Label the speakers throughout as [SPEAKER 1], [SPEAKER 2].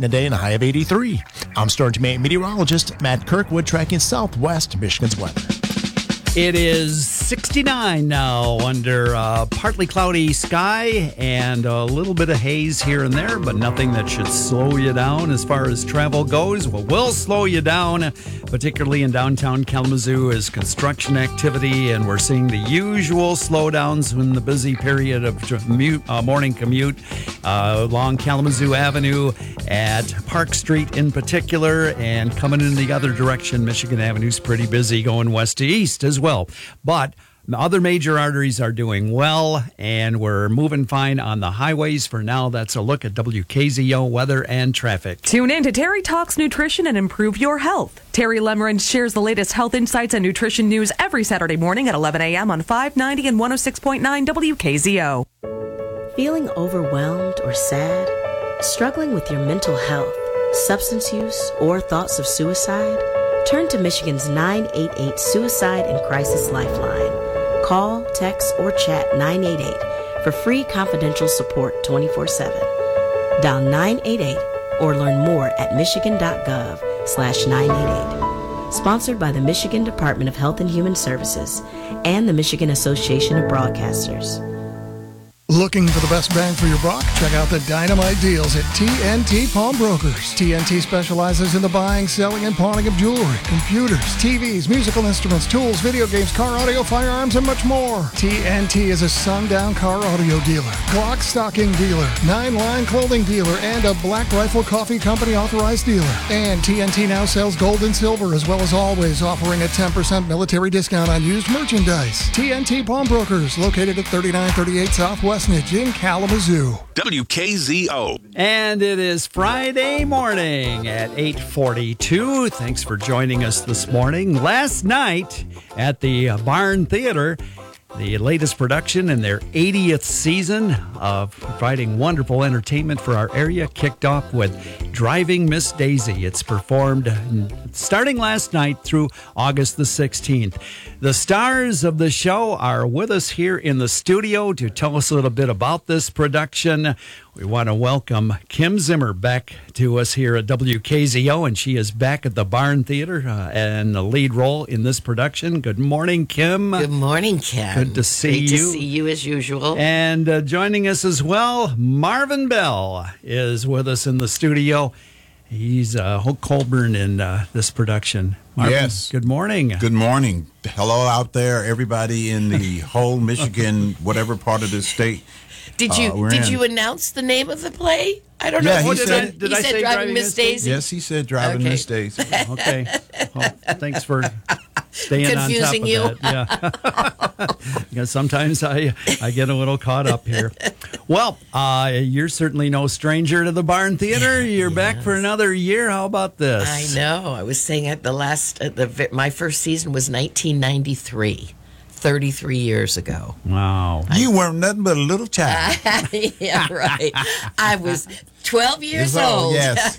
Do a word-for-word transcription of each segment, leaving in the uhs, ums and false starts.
[SPEAKER 1] today and a high of eighty-three. I'm Storm meteorologist Matt Kirkwood tracking southwest Michigan's weather.
[SPEAKER 2] It is sixty-nine now under uh, partly cloudy sky and a little bit of haze here and there, but nothing that should slow you down as far as travel goes. What will slow you down, particularly in downtown Kalamazoo, is construction activity, and we're seeing the usual slowdowns in the busy period of commute, uh, morning commute uh, along Kalamazoo Avenue at Park Street in particular, and coming in the other direction, Michigan Avenue's pretty busy going west to east as well. well. But the other major arteries are doing well, and we're moving fine on the highways. For now, that's a look at W K Z O weather and traffic.
[SPEAKER 3] Tune in to Terry Talks Nutrition and Improve Your Health. Terry Lemmerin shares the latest health insights and nutrition news every Saturday morning at eleven a.m. on five ninety and one oh six point nine W K Z O.
[SPEAKER 4] Feeling overwhelmed or sad? Struggling with your mental health, substance use, or thoughts of suicide? Turn to Michigan's nine eight eight Suicide and Crisis Lifeline. Call, text, or chat nine eight eight for free confidential support twenty-four seven. Dial nine eight eight or learn more at michigan.gov slash 988. Sponsored by the Michigan Department of Health and Human Services and the Michigan Association of Broadcasters.
[SPEAKER 5] Looking for the best bang for your buck? Check out the dynamite deals at T N T Pawnbrokers. T N T specializes in the buying, selling, and pawning of jewelry, computers, T Vs, musical instruments, tools, video games, car audio, firearms, and much more. T N T is a sundown car audio dealer, Glock stocking dealer, nine-line clothing dealer, and a Black Rifle Coffee Company authorized dealer. And T N T now sells gold and silver, as well as always offering a ten percent military discount on used merchandise. T N T Pawnbrokers, located at thirty-nine thirty-eight Southwest in Kalamazoo.
[SPEAKER 6] W K Z O.
[SPEAKER 2] And it is Friday morning at eight forty-two. Thanks for joining us this morning. Last night at the Barn Theater, the latest production in their eightieth season of providing wonderful entertainment for our area kicked off with Driving Miss Daisy. It's performed starting last night through August the sixteenth. The stars of the show are with us here in the studio to tell us a little bit about this production. We want to welcome Kim Zimmer back to us here at W K Z O, and she is back at the Barn Theater uh, and the lead role in this production. Good morning, Kim.
[SPEAKER 7] Good morning, Ken.
[SPEAKER 2] Good to see
[SPEAKER 7] Great
[SPEAKER 2] you.
[SPEAKER 7] to see you as usual.
[SPEAKER 2] And uh, joining us as well, Marvin Bell is with us in the studio. He's uh, Hoke Colburn in uh, this production. Marvin,
[SPEAKER 8] yes.
[SPEAKER 2] Good morning.
[SPEAKER 8] Good morning. Hello out there, everybody in the whole Michigan, whatever part of the state.
[SPEAKER 7] Did you
[SPEAKER 8] uh,
[SPEAKER 7] did
[SPEAKER 8] in.
[SPEAKER 7] you announce the name of the play? I don't
[SPEAKER 8] Yeah,
[SPEAKER 7] know.
[SPEAKER 8] he
[SPEAKER 7] What did
[SPEAKER 8] said-
[SPEAKER 7] I,
[SPEAKER 2] did
[SPEAKER 7] he
[SPEAKER 2] I
[SPEAKER 7] said
[SPEAKER 2] say
[SPEAKER 7] Driving
[SPEAKER 2] Driving
[SPEAKER 7] Miss
[SPEAKER 2] Miss
[SPEAKER 7] Daisy?
[SPEAKER 8] Yes, he said driving
[SPEAKER 7] Okay.
[SPEAKER 8] Miss Daisy.
[SPEAKER 2] Okay. Well, thanks for staying
[SPEAKER 7] Confusing
[SPEAKER 2] on
[SPEAKER 7] you.
[SPEAKER 2] top of that. Yeah. Because sometimes I, I get a little caught up here. Well, uh, you're certainly no stranger to the Barn Theater. You're
[SPEAKER 7] Yes.
[SPEAKER 2] back for another year. How about this?
[SPEAKER 7] I know. I was saying at the last, at the my first season was nineteen ninety-three, thirty-three years ago.
[SPEAKER 2] Wow.
[SPEAKER 8] You weren't nothing but a little child.
[SPEAKER 7] Yeah, right. I was twelve years
[SPEAKER 8] Yes, oh,
[SPEAKER 7] old.
[SPEAKER 8] Yes.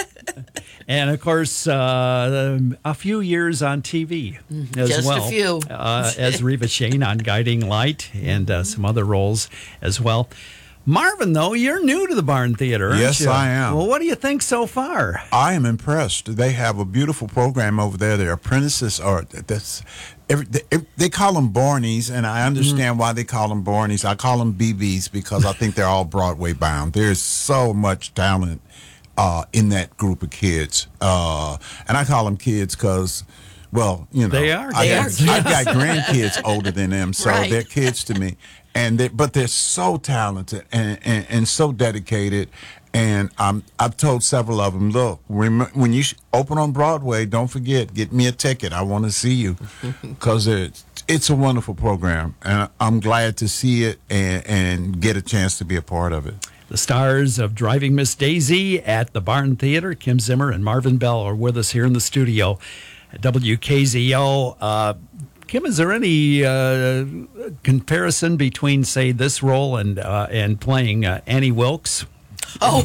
[SPEAKER 2] And, of course, uh, a few years on T V as
[SPEAKER 7] Just a
[SPEAKER 2] well.
[SPEAKER 7] few.
[SPEAKER 2] Uh, as Reva Shane on Guiding Light and uh, some other roles as well. Marvin, though, you're new to the Barn Theater, aren't
[SPEAKER 8] Yes,
[SPEAKER 2] you?
[SPEAKER 8] I am.
[SPEAKER 2] Well, what do you think so far?
[SPEAKER 8] I am impressed. They have a beautiful program over there. Their apprentices are that's every, they, they call them Bornies, and I understand why they call them Bornies. I call them B Bs because I think they're all Broadway bound. There's so much talent uh, in that group of kids, uh, and I call them kids because. Well, you know,
[SPEAKER 2] They are
[SPEAKER 8] I
[SPEAKER 7] kids.
[SPEAKER 8] got, I've got grandkids older than them, so
[SPEAKER 7] Right.
[SPEAKER 8] they're kids to me. And they, but they're so talented and, and, and so dedicated. And um, I've told several of them, look, rem- when you sh- open on Broadway, don't forget, get me a ticket. I want to see you because it's, it's a wonderful program. And I'm glad to see it and, and get a chance to be a part of it.
[SPEAKER 2] The stars of Driving Miss Daisy at the Barn Theater, Kim Zimmer and Marvin Bell, are with us here in the studio at W K Z O. Uh, Kim, is there any uh, comparison between, say, this role and uh, and playing uh, Annie Wilkes?
[SPEAKER 7] Oh,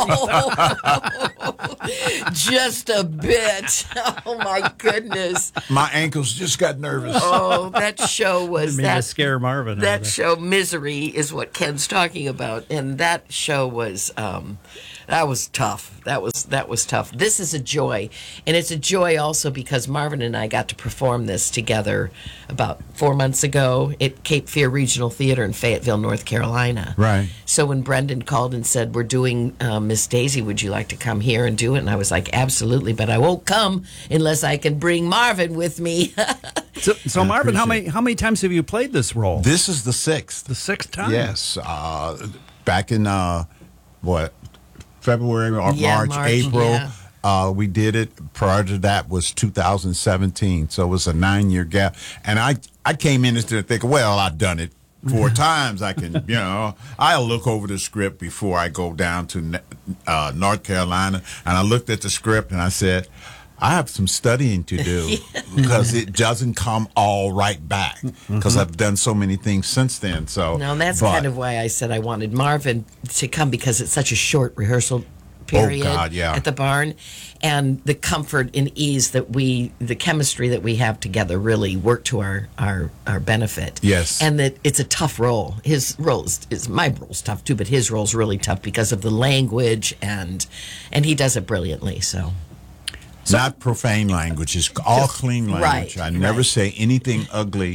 [SPEAKER 7] just a bit. Oh, my goodness.
[SPEAKER 8] My ankles just got nervous.
[SPEAKER 7] Oh, that show was
[SPEAKER 2] Didn't mean to
[SPEAKER 7] that.
[SPEAKER 2] scare Marvin. over
[SPEAKER 7] That
[SPEAKER 2] there.
[SPEAKER 7] show, Misery, is what Ken's talking about, and that show was um, That was tough. That was that was tough. This is a joy, and it's a joy also because Marvin and I got to perform this together about four months ago at Cape Fear Regional Theater in Fayetteville, North Carolina.
[SPEAKER 8] Right.
[SPEAKER 7] So when Brendan called and said, "We're doing uh, Miss Daisy, would you like to come here and do it?" and I was like, "Absolutely, but I won't come unless I can bring Marvin with me."
[SPEAKER 2] So, so Marvin, how
[SPEAKER 8] appreciate
[SPEAKER 2] many how many times have you played this role?
[SPEAKER 8] This is the sixth.
[SPEAKER 2] The sixth time.
[SPEAKER 8] Yes. Uh, back in, uh, what, February or
[SPEAKER 7] Yeah,
[SPEAKER 8] March,
[SPEAKER 7] March,
[SPEAKER 8] April,
[SPEAKER 7] yeah.
[SPEAKER 8] uh, we did it. Prior to that was two thousand seventeen. So it was a nine-year gap. And I, I came in there thinking, well, I've done it four times. I can, you know, I'll look over the script before I go down to uh, North Carolina. And I looked at the script and I said, I have some studying to do because it doesn't come all right back because I've done so many things since then. So
[SPEAKER 7] No, and that's
[SPEAKER 8] but-
[SPEAKER 7] kind of why I said I wanted Marvin to come because it's such a short rehearsal period
[SPEAKER 8] God, yeah.
[SPEAKER 7] at the barn, and the comfort and ease that we, the chemistry that we have together, really work to our our, our benefit.
[SPEAKER 8] Yes.
[SPEAKER 7] And that it's a tough role. His role is, is my role's tough too, but his role's really tough because of the language, and and he does it brilliantly. So.
[SPEAKER 8] Not profane language. It's all clean language.
[SPEAKER 7] Right,
[SPEAKER 8] I never
[SPEAKER 7] right.
[SPEAKER 8] say anything ugly.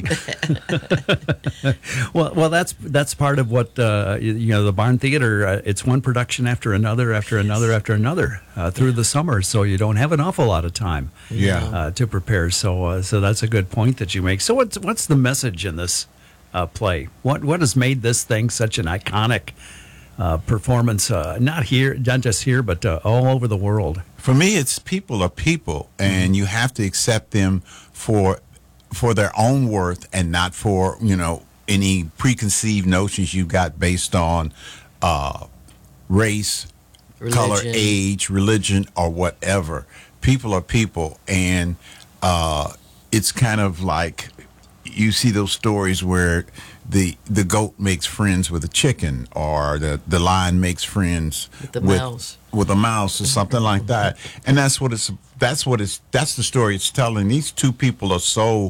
[SPEAKER 2] Well, well, that's that's part of what uh, you, you know. The Barn Theater. Uh, it's one production after another, after another, after another uh, through the summer. So you don't have an awful lot of time.
[SPEAKER 8] Yeah.
[SPEAKER 2] Uh, to prepare. So, uh, so that's a good point that you make. So, what's what's the message in this uh, play? What what has made this thing such an iconic uh, performance? Uh, not here, not just here, but uh, all over the world.
[SPEAKER 8] For me, it's people are people, and you have to accept them for for their own worth and not for, you know, any preconceived notions you got based on uh, race, color,
[SPEAKER 7] Religion.
[SPEAKER 8] age, religion, or whatever. People are people, and uh, it's kind of like you see those stories where the the goat makes friends with a chicken, or the, the lion makes friends
[SPEAKER 7] With the mouse.
[SPEAKER 8] with a mouse or something like that. And that's what it's that's what it's that's the story it's telling. These two people are so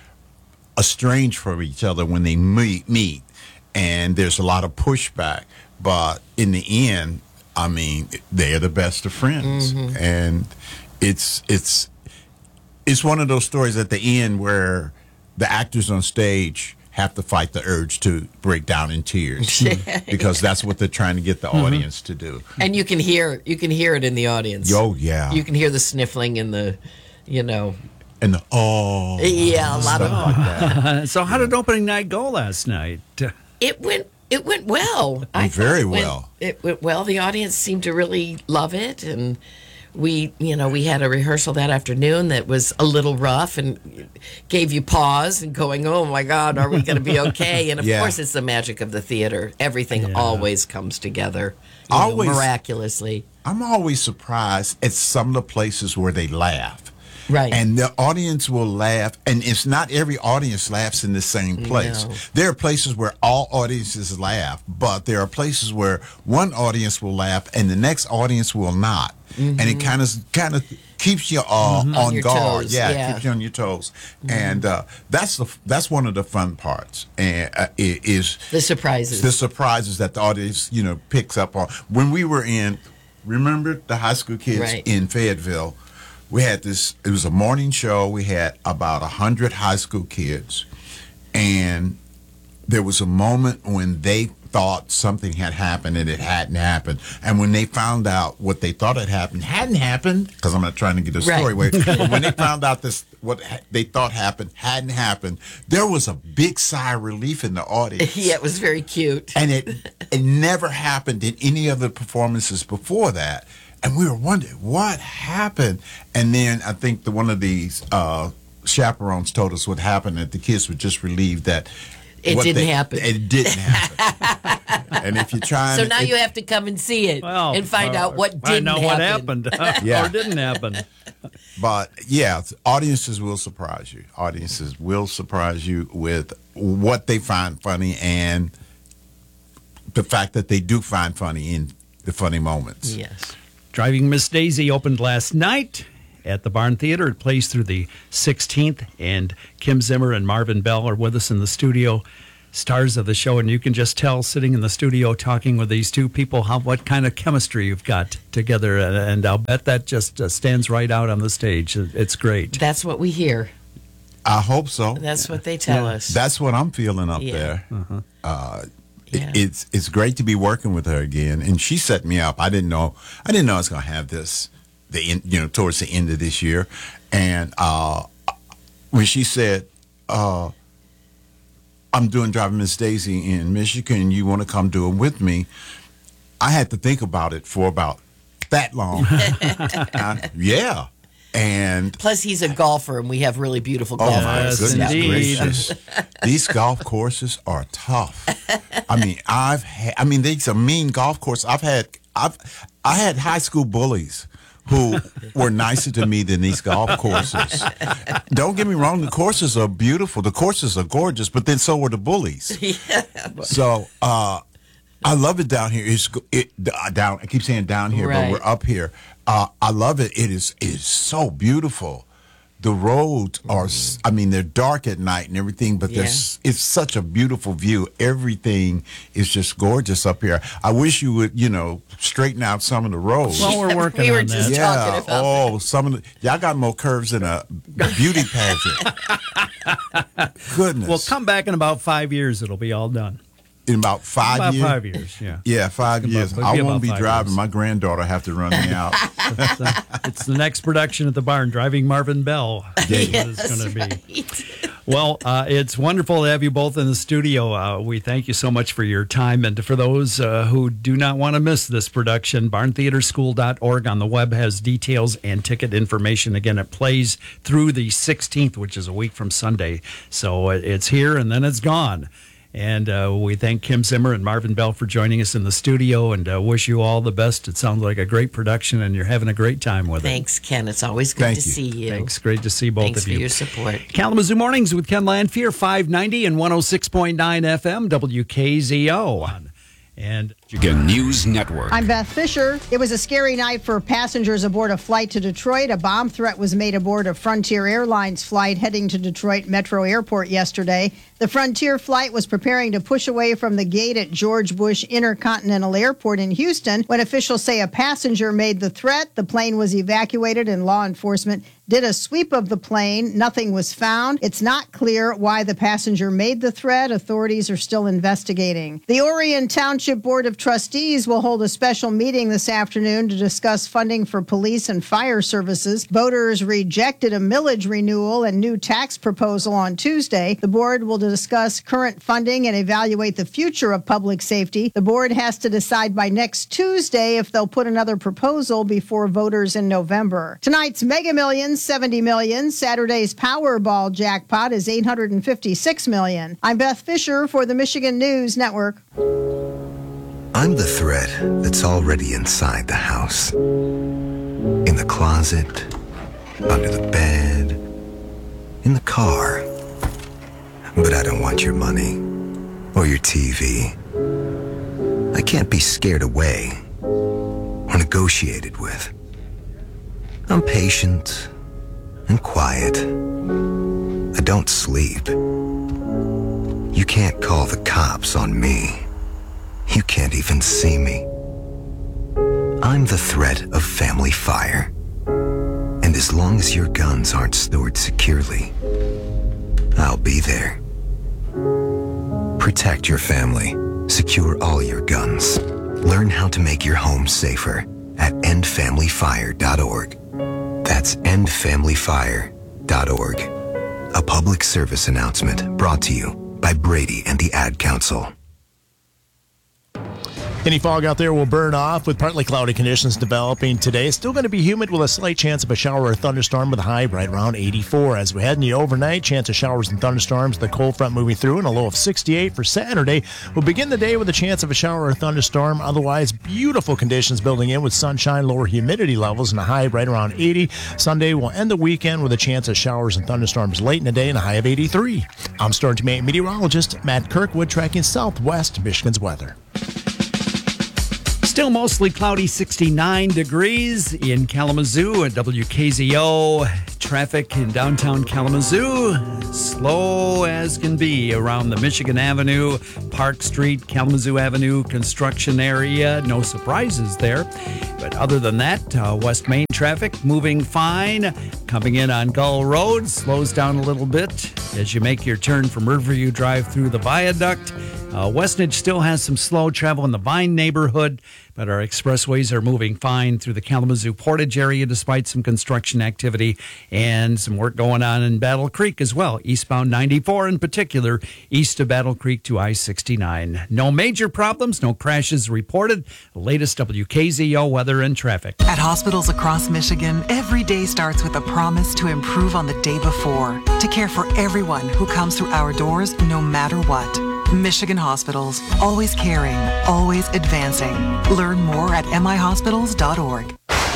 [SPEAKER 8] estranged from each other when they meet meet and there's a lot of pushback. But in the end, I mean, they're the best of friends.
[SPEAKER 7] Mm-hmm.
[SPEAKER 8] And it's it's it's one of those stories at the end where the actors on stage have to fight the urge to break down in tears because that's what they're trying to get the audience to do.
[SPEAKER 7] And you can hear you can hear it in the audience.
[SPEAKER 8] Oh, yeah.
[SPEAKER 7] You can hear the sniffling and the, you know,
[SPEAKER 8] And the, oh,
[SPEAKER 7] yeah, a lot of
[SPEAKER 8] like that.
[SPEAKER 2] Uh, so, how did opening night go last night? Uh,
[SPEAKER 7] it went it went well. I
[SPEAKER 8] very
[SPEAKER 7] thought it went-
[SPEAKER 8] well.
[SPEAKER 7] It went well. The audience seemed to really love it, and we, you know, we had a rehearsal that afternoon that was a little rough and gave you pause and going, "Oh my God, are we going to be okay?" And of
[SPEAKER 8] Yeah.
[SPEAKER 7] course, it's the magic of the theater. Everything always comes together, you know,
[SPEAKER 8] Always.
[SPEAKER 7] miraculously.
[SPEAKER 8] I'm always surprised at some of the places where they laugh.
[SPEAKER 7] Right.
[SPEAKER 8] And the audience will laugh, and it's not every audience laughs in the same place.
[SPEAKER 7] No.
[SPEAKER 8] There are places where all audiences laugh, but there are places where one audience will laugh and the next audience will not. And it kind of kind of keeps you uh, on,
[SPEAKER 7] On your
[SPEAKER 8] guard.
[SPEAKER 7] toes,
[SPEAKER 8] Yeah,
[SPEAKER 7] yeah.
[SPEAKER 8] it keeps you on your toes. And uh, that's the that's one of the fun parts. And uh, i- is
[SPEAKER 7] The surprises.
[SPEAKER 8] the surprises that the audience, you know, picks up on. When we were in, remember the high school kids
[SPEAKER 7] Right.
[SPEAKER 8] in Fayetteville, we had this, it was a morning show. We had about a hundred high school kids. And there was a moment when they thought something had happened and it hadn't happened. And when they found out what they thought had happened hadn't happened, because I'm not trying to get the story
[SPEAKER 7] Right.
[SPEAKER 8] away, but when they found out this, what ha- they thought happened hadn't happened, there was a big sigh of relief in the audience.
[SPEAKER 7] Yeah, it was very cute.
[SPEAKER 8] And it it never happened in any of the performances before that. And we were wondering what happened. And then I think the one of these uh, chaperones told us what happened, that the kids were just relieved that
[SPEAKER 7] It
[SPEAKER 8] what
[SPEAKER 7] didn't
[SPEAKER 8] they-
[SPEAKER 7] happen.
[SPEAKER 8] It didn't happen. And if you're trying,
[SPEAKER 7] So
[SPEAKER 8] to,
[SPEAKER 7] now
[SPEAKER 8] it-
[SPEAKER 7] you have to come and see it
[SPEAKER 2] well,
[SPEAKER 7] and find
[SPEAKER 2] uh,
[SPEAKER 7] out what
[SPEAKER 2] find
[SPEAKER 7] didn't
[SPEAKER 2] out what happened
[SPEAKER 8] Yeah.
[SPEAKER 2] or didn't happen.
[SPEAKER 8] But yeah, audiences will surprise you. Audiences will surprise you with what they find funny and the fact that they do find funny in the funny moments.
[SPEAKER 7] Yes.
[SPEAKER 2] Driving Miss Daisy opened last night at the Barn Theater. It plays through the sixteenth, and Kim Zimmer and Marvin Bell are with us in the studio. stars of the show, and you can just tell sitting in the studio talking with these two people how what kind of chemistry you've got together, and, and I'll bet that just uh, stands right out on the stage. It's great.
[SPEAKER 7] That's what we hear.
[SPEAKER 8] I hope so.
[SPEAKER 7] That's what they tell us.
[SPEAKER 8] That's what I'm feeling up
[SPEAKER 7] Yeah.
[SPEAKER 8] there.
[SPEAKER 2] Uh-huh.
[SPEAKER 8] Uh,
[SPEAKER 7] Yeah.
[SPEAKER 8] it, it's it's great to be working with her again, and she set me up. I didn't know I didn't know I was going to have this the end, you know towards the end of this year, and uh, when she said, uh, "I'm doing Driving Miss Daisy in Michigan, you want to come do it with me?" I had to think about it for about that long. uh, yeah. And
[SPEAKER 7] Plus, he's a golfer, and we have really beautiful
[SPEAKER 8] oh
[SPEAKER 7] golf
[SPEAKER 8] my
[SPEAKER 2] Yes,
[SPEAKER 7] courses.
[SPEAKER 8] goodness
[SPEAKER 2] indeed.
[SPEAKER 8] gracious, these golf courses are tough. I mean, I've had, I mean, these are mean golf courses. I've had, I've, I had high school bullies who were nicer to me than these golf courses. Don't get me wrong, the courses are beautiful. The courses are gorgeous, but then so are the bullies.
[SPEAKER 7] Yeah.
[SPEAKER 8] So, uh, I love it down here. It's it uh, down. I keep saying down here,
[SPEAKER 7] Right.
[SPEAKER 8] but we're up here. Uh, I love it. It is it is so beautiful. The roads are. s- I mean, they're dark at night and everything, but
[SPEAKER 7] Yeah.
[SPEAKER 8] there's it's such a beautiful view. Everything is just gorgeous up here. I wish you would, you know, straighten out some of the roads.
[SPEAKER 2] Well, we're working
[SPEAKER 7] We were
[SPEAKER 2] on
[SPEAKER 7] just
[SPEAKER 2] that.
[SPEAKER 8] yeah.
[SPEAKER 7] talking about
[SPEAKER 8] Oh, some of the y'all got more curves than a beauty pageant. Goodness.
[SPEAKER 2] Well, come back in about five years. It'll be all done.
[SPEAKER 8] in about five
[SPEAKER 2] About
[SPEAKER 8] years.
[SPEAKER 2] five years, yeah.
[SPEAKER 8] Yeah, five
[SPEAKER 2] About-
[SPEAKER 8] years.
[SPEAKER 2] it'll be
[SPEAKER 8] I
[SPEAKER 2] about
[SPEAKER 8] won't be
[SPEAKER 2] five
[SPEAKER 8] driving.
[SPEAKER 2] years.
[SPEAKER 8] My granddaughter have to run me out.
[SPEAKER 2] It's, uh, it's the next production at the barn, Driving Marvin Bell. Is what it's going to be.
[SPEAKER 7] Right.
[SPEAKER 2] Well, uh, it's wonderful to have you both in the studio. Uh, we thank you so much for your time. And for those uh, who do not want to miss this production, barn theater school dot org on the web has details and ticket information. Again, it plays through the sixteenth, which is a week from Sunday. So uh, it's here and then it's gone. And uh, we thank Kim Zimmer and Marvin Bell for joining us in the studio, and uh, wish you all the best. It sounds like a great production, and you're having a great time with it.
[SPEAKER 7] Thanks, Ken. It's always good
[SPEAKER 8] Thank
[SPEAKER 7] to
[SPEAKER 8] you.
[SPEAKER 7] see you.
[SPEAKER 2] Thanks. Great to see both
[SPEAKER 7] Thanks
[SPEAKER 2] of
[SPEAKER 7] for
[SPEAKER 2] you.
[SPEAKER 7] your support.
[SPEAKER 2] Kalamazoo Mornings with Ken Lanfear, five ninety and one oh six point nine F M, W K Z O. And
[SPEAKER 6] Michigan News Network.
[SPEAKER 9] I'm Beth Fisher. It was a scary night for passengers aboard a flight to Detroit. A bomb threat was made aboard a Frontier Airlines flight heading to Detroit Metro Airport yesterday. The Frontier flight was preparing to push away from the gate at George Bush Intercontinental Airport in Houston when officials say a passenger made the threat. The plane was evacuated and law enforcement did a sweep of the plane. Nothing was found. It's not clear why the passenger made the threat. Authorities are still investigating. The Orion Township Board of Trustees will hold a special meeting this afternoon to discuss funding for police and fire services. Voters rejected a millage renewal and new tax proposal on Tuesday. The board will discuss current funding and evaluate the future of public safety. The board has to decide by next Tuesday if they'll put another proposal before voters in November. Tonight's Mega Millions, seventy million. Saturday's Powerball jackpot is eight hundred fifty-six million. I'm Beth Fisher for the Michigan News Network.
[SPEAKER 10] I'm the thread that's already inside the house. In the closet, under the bed, in the car. But I don't want your money or your T V. I can't be scared away or negotiated with. I'm patient and quiet. I don't sleep. You can't call the cops on me. You can't even see me. I'm the threat of family fire. And as long as your guns aren't stored securely, I'll be there. Protect your family. Secure all your guns. Learn how to make your home safer at end family fire dot org. That's end family fire dot org. A public service announcement brought to you by Brady and the Ad Council.
[SPEAKER 1] Any fog out there will burn off with partly cloudy conditions developing today. Still going to be humid with a slight chance of a shower or thunderstorm with a high right around eighty-four. As we head in the overnight, chance of showers and thunderstorms, the cold front moving through and a low of sixty-eight for Saturday. We'll begin the day with a chance of a shower or thunderstorm. Otherwise, beautiful conditions building in with sunshine, lower humidity levels, and a high right around eighty. Sunday will end the weekend with a chance of showers and thunderstorms late in the day and a high of eighty-three. I'm Storm Team meteorologist Matt Kirkwood tracking Southwest Michigan's weather.
[SPEAKER 2] still mostly cloudy, sixty-nine degrees in Kalamazoo at W K Z O. traffic in downtown Kalamazoo. Slow as can be around the Michigan Avenue, Park Street, Kalamazoo Avenue construction area. No surprises there. But other than that, uh, West Main traffic moving fine. Coming in on Gull Road slows down a little bit as you make your turn from Riverview Drive through the viaduct. Uh, Westnedge still has some slow travel in the Vine neighborhood, but our expressways are moving fine through the Kalamazoo Portage area despite some construction activity and some work going on in Battle Creek as well. Eastbound ninety-four in particular, east of Battle Creek to I sixty-nine. No major problems, no crashes reported. The latest W K Z O weather and traffic.
[SPEAKER 6] At hospitals across Michigan, every day starts with a promise to improve on the day before, to care for everyone who comes through our doors no matter what. Michigan Hospitals, always caring, always advancing. Learn more at m i hospitals dot org.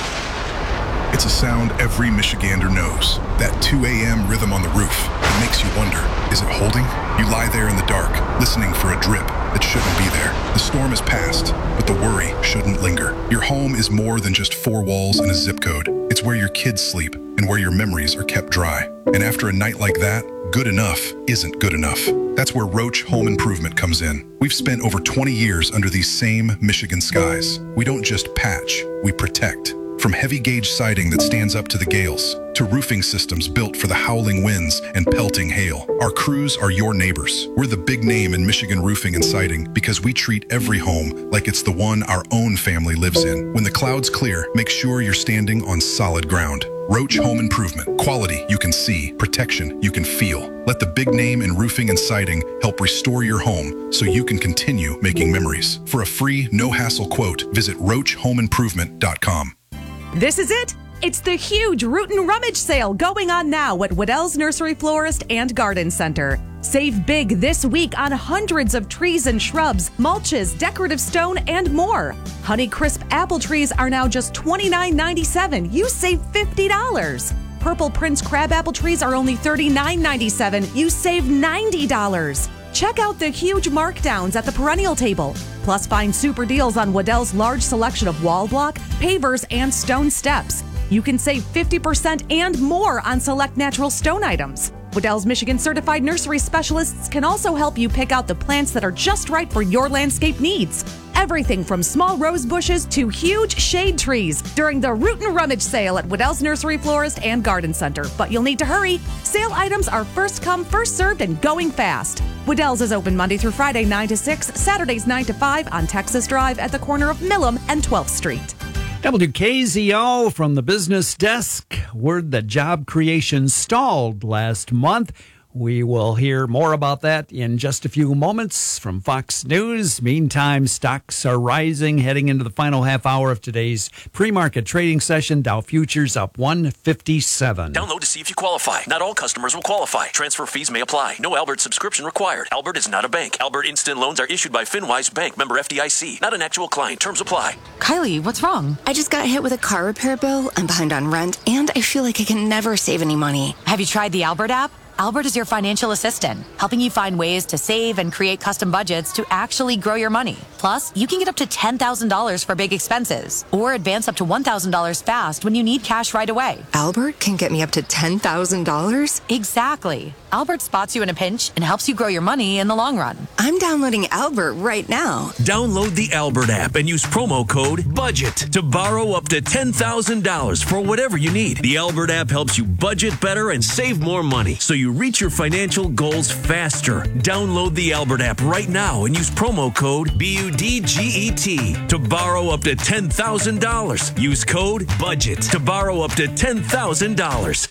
[SPEAKER 11] It's a sound every Michigander knows. That two a.m. rhythm on the roof that makes you wonder, is it holding? You lie there in the dark, listening for a drip that shouldn't be there. The storm has passed, but the worry shouldn't linger. Your home is more than just four walls and a zip code. It's where your kids sleep and where your memories are kept dry. And after a night like that, good enough isn't good enough. That's where Roach Home Improvement comes in. We've spent over twenty years under these same Michigan skies. We don't just patch, we protect. From heavy gauge siding that stands up to the gales, to roofing systems built for the howling winds and pelting hail, our crews are your neighbors. We're the big name in Michigan roofing and siding because we treat every home like it's the one our own family lives in. When the clouds clear, make sure you're standing on solid ground. Roach Home Improvement. Quality you can see, protection you can feel. Let the big name in roofing and siding help restore your home so you can continue making memories. For a free, no-hassle quote, visit roach home improvement dot com.
[SPEAKER 3] This is it. It's the huge Root and Rummage sale going on now at Waddell's Nursery Florist and Garden Center. Save big this week on hundreds of trees and shrubs, mulches, decorative stone, and more. Honeycrisp apple trees are now just twenty-nine ninety-seven. You save fifty dollars. Purple Prince crabapple trees are only thirty-nine ninety-seven. You save ninety dollars. Check out the huge markdowns at the perennial table. Plus, find super deals on Waddell's large selection of wall block, pavers, and stone steps. You can save fifty percent and more on select natural stone items. Waddell's Michigan certified nursery specialists can also help you pick out the plants that are just right for your landscape needs. Everything from small rose bushes to huge shade trees during the Root and Rummage sale at Waddell's Nursery Florist and Garden Center. But you'll need to hurry. Sale items are first come, first served, and going fast. Waddell's is open Monday through Friday, nine to six, Saturdays, nine to five on Texas Drive at the corner of Millam and twelfth Street.
[SPEAKER 2] W K Z O from the business desk. Word that job creation stalled last month. We will hear more about that in just a few moments from Fox News. Meantime, stocks are rising heading into the final half hour of today's pre-market trading session. Dow futures up one fifty-seven.
[SPEAKER 12] Download to see if you qualify. Not all customers will qualify. Transfer fees may apply. No Albert subscription required. Albert is not a bank. Albert Instant Loans are issued by FinWise Bank, member F D I C. Not an actual client. Terms apply.
[SPEAKER 13] Kylie, what's wrong? I just got hit with a car repair bill. I'm behind on rent, and I feel like I can never save any money.
[SPEAKER 14] Have you tried the Albert app? Albert is your financial assistant, helping you find ways to save and create custom budgets to actually grow your money. Plus, you can get up to ten thousand dollars for big expenses or advance up to one thousand dollars fast when you need cash right away.
[SPEAKER 13] Albert can get me up to ten thousand dollars?
[SPEAKER 14] Exactly. Albert spots you in a pinch and helps you grow your money in the long run.
[SPEAKER 13] I'm downloading Albert right now.
[SPEAKER 12] Download the Albert app and use promo code BUDGET to borrow up to ten thousand dollars for whatever you need. The Albert app helps you budget better and save more money so you reach your financial goals faster. Download the Albert app right now and use promo code B U D G E T to borrow up to ten thousand dollars. Use code BUDGET to borrow up to ten thousand dollars.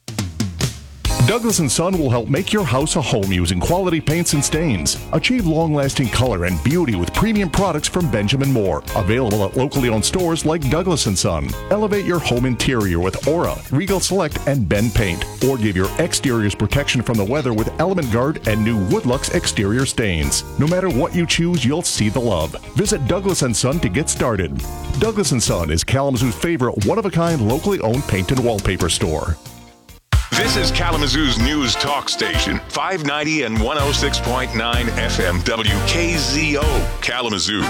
[SPEAKER 15] Douglas and Son will help make your house a home using quality paints and stains. Achieve long-lasting color and beauty with premium products from Benjamin Moore. Available at locally owned stores like Douglas and Son. Elevate your home interior with Aura, Regal Select, and Ben Paint. Or give your exteriors protection from the weather with Element Guard and new Woodlux exterior stains. No matter what you choose, you'll see the love. Visit Douglas and Son to get started. Douglas and Son is Kalamazoo's favorite one-of-a-kind locally owned paint and wallpaper store.
[SPEAKER 16] This is Kalamazoo's news talk station, five ninety and one oh six point nine F M W K Z O, Kalamazoo.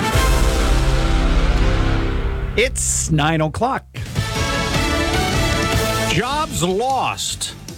[SPEAKER 2] It's nine o'clock. Jobs lost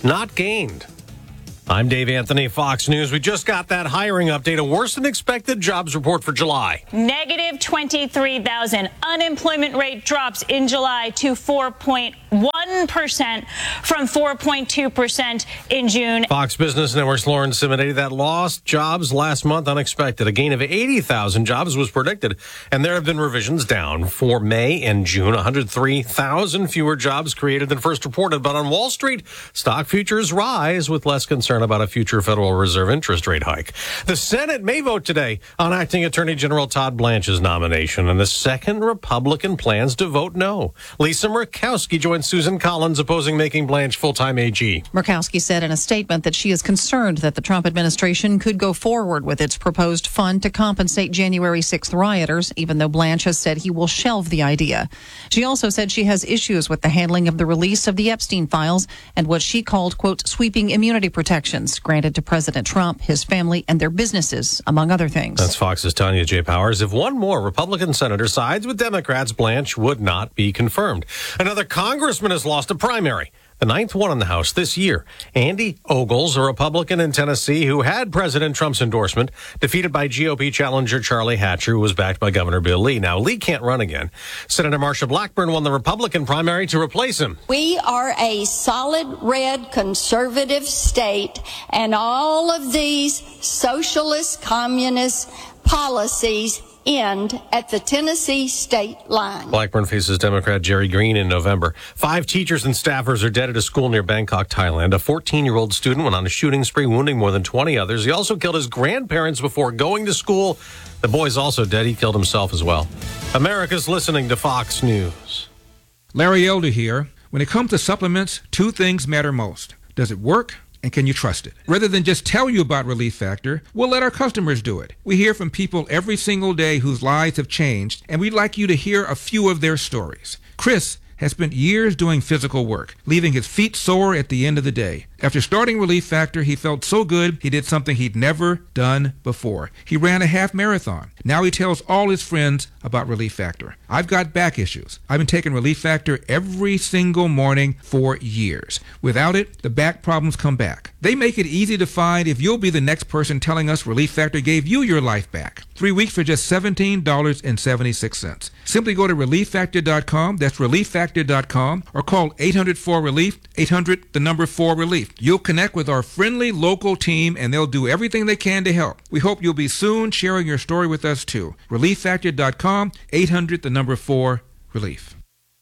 [SPEAKER 17] not gained. I'm Dave Anthony, Fox News. We just got that hiring update, a worse than expected jobs report for July.
[SPEAKER 18] Negative twenty-three thousand. Unemployment rate drops in July to four point one percent from four point two percent in June.
[SPEAKER 17] Fox Business Network's Lauren Simity, that lost jobs last month unexpected. A gain of eighty thousand jobs was predicted, and there have been revisions down for May and June. one hundred three thousand fewer jobs created than first reported. But on Wall Street, stock futures rise with less concern about a future Federal Reserve interest rate hike. The Senate may vote today on acting Attorney General Todd Blanche's nomination, and the second Republican plans to vote no. Lisa Murkowski joins Susan Collins opposing making Blanche full-time A G.
[SPEAKER 19] Murkowski said in a statement that she is concerned that the Trump administration could go forward with its proposed fund to compensate January sixth rioters, even though Blanche has said he will shelve the idea. She also said she has issues with the handling of the release of the Epstein files and what she called, quote, sweeping immunity protections granted to President Trump, his family, and their businesses, among other things.
[SPEAKER 17] That's Fox's Tanya J. Powers. If one more Republican senator sides with Democrats, Blanche would not be confirmed. Another congressman has lost a primary, the ninth one in the House this year. Andy Ogles, a Republican in Tennessee who had President Trump's endorsement, defeated by G O P challenger Charlie Hatcher, who was backed by Governor Bill Lee. Now, Lee can't run again. Senator Marsha Blackburn won the Republican primary to replace him.
[SPEAKER 20] We are a solid red conservative state, and all of these socialist, communist policies end at the Tennessee state line.
[SPEAKER 17] Blackburn faces Democrat Jerry Green in November. Five teachers and staffers are dead at a school near Bangkok, Thailand. A fourteen-year-old student went on a shooting spree, wounding more than twenty others. He also killed his grandparents before going to school. The boy's also dead. He killed himself as well. America's listening to Fox News.
[SPEAKER 21] Larry Elder here. When it comes to supplements, two things matter most. Does it work? And can you trust it? Rather than just tell you about Relief Factor, we'll let our customers do it. We hear from people every single day whose lives have changed, and we'd like you to hear a few of their stories. Chris has spent years doing physical work, leaving his feet sore at the end of the day. After starting Relief Factor, he felt so good he did something he'd never done before. He ran a half marathon. Now he tells all his friends about Relief Factor. I've got back issues. I've been taking Relief Factor every single morning for years. Without it, the back problems come back. They make it easy to find if you'll be the next person telling us Relief Factor gave you your life back. Three weeks for just seventeen dollars and seventy-six cents. Simply go to relief factor dot com, that's relief factor dot com, or call eight hundred four relief, eight hundred, the number four relief. You'll connect with our friendly local team, and they'll do everything they can to help. We hope you'll be soon sharing your story with us, too. relief factor dot com, eight hundred, the number four, relief.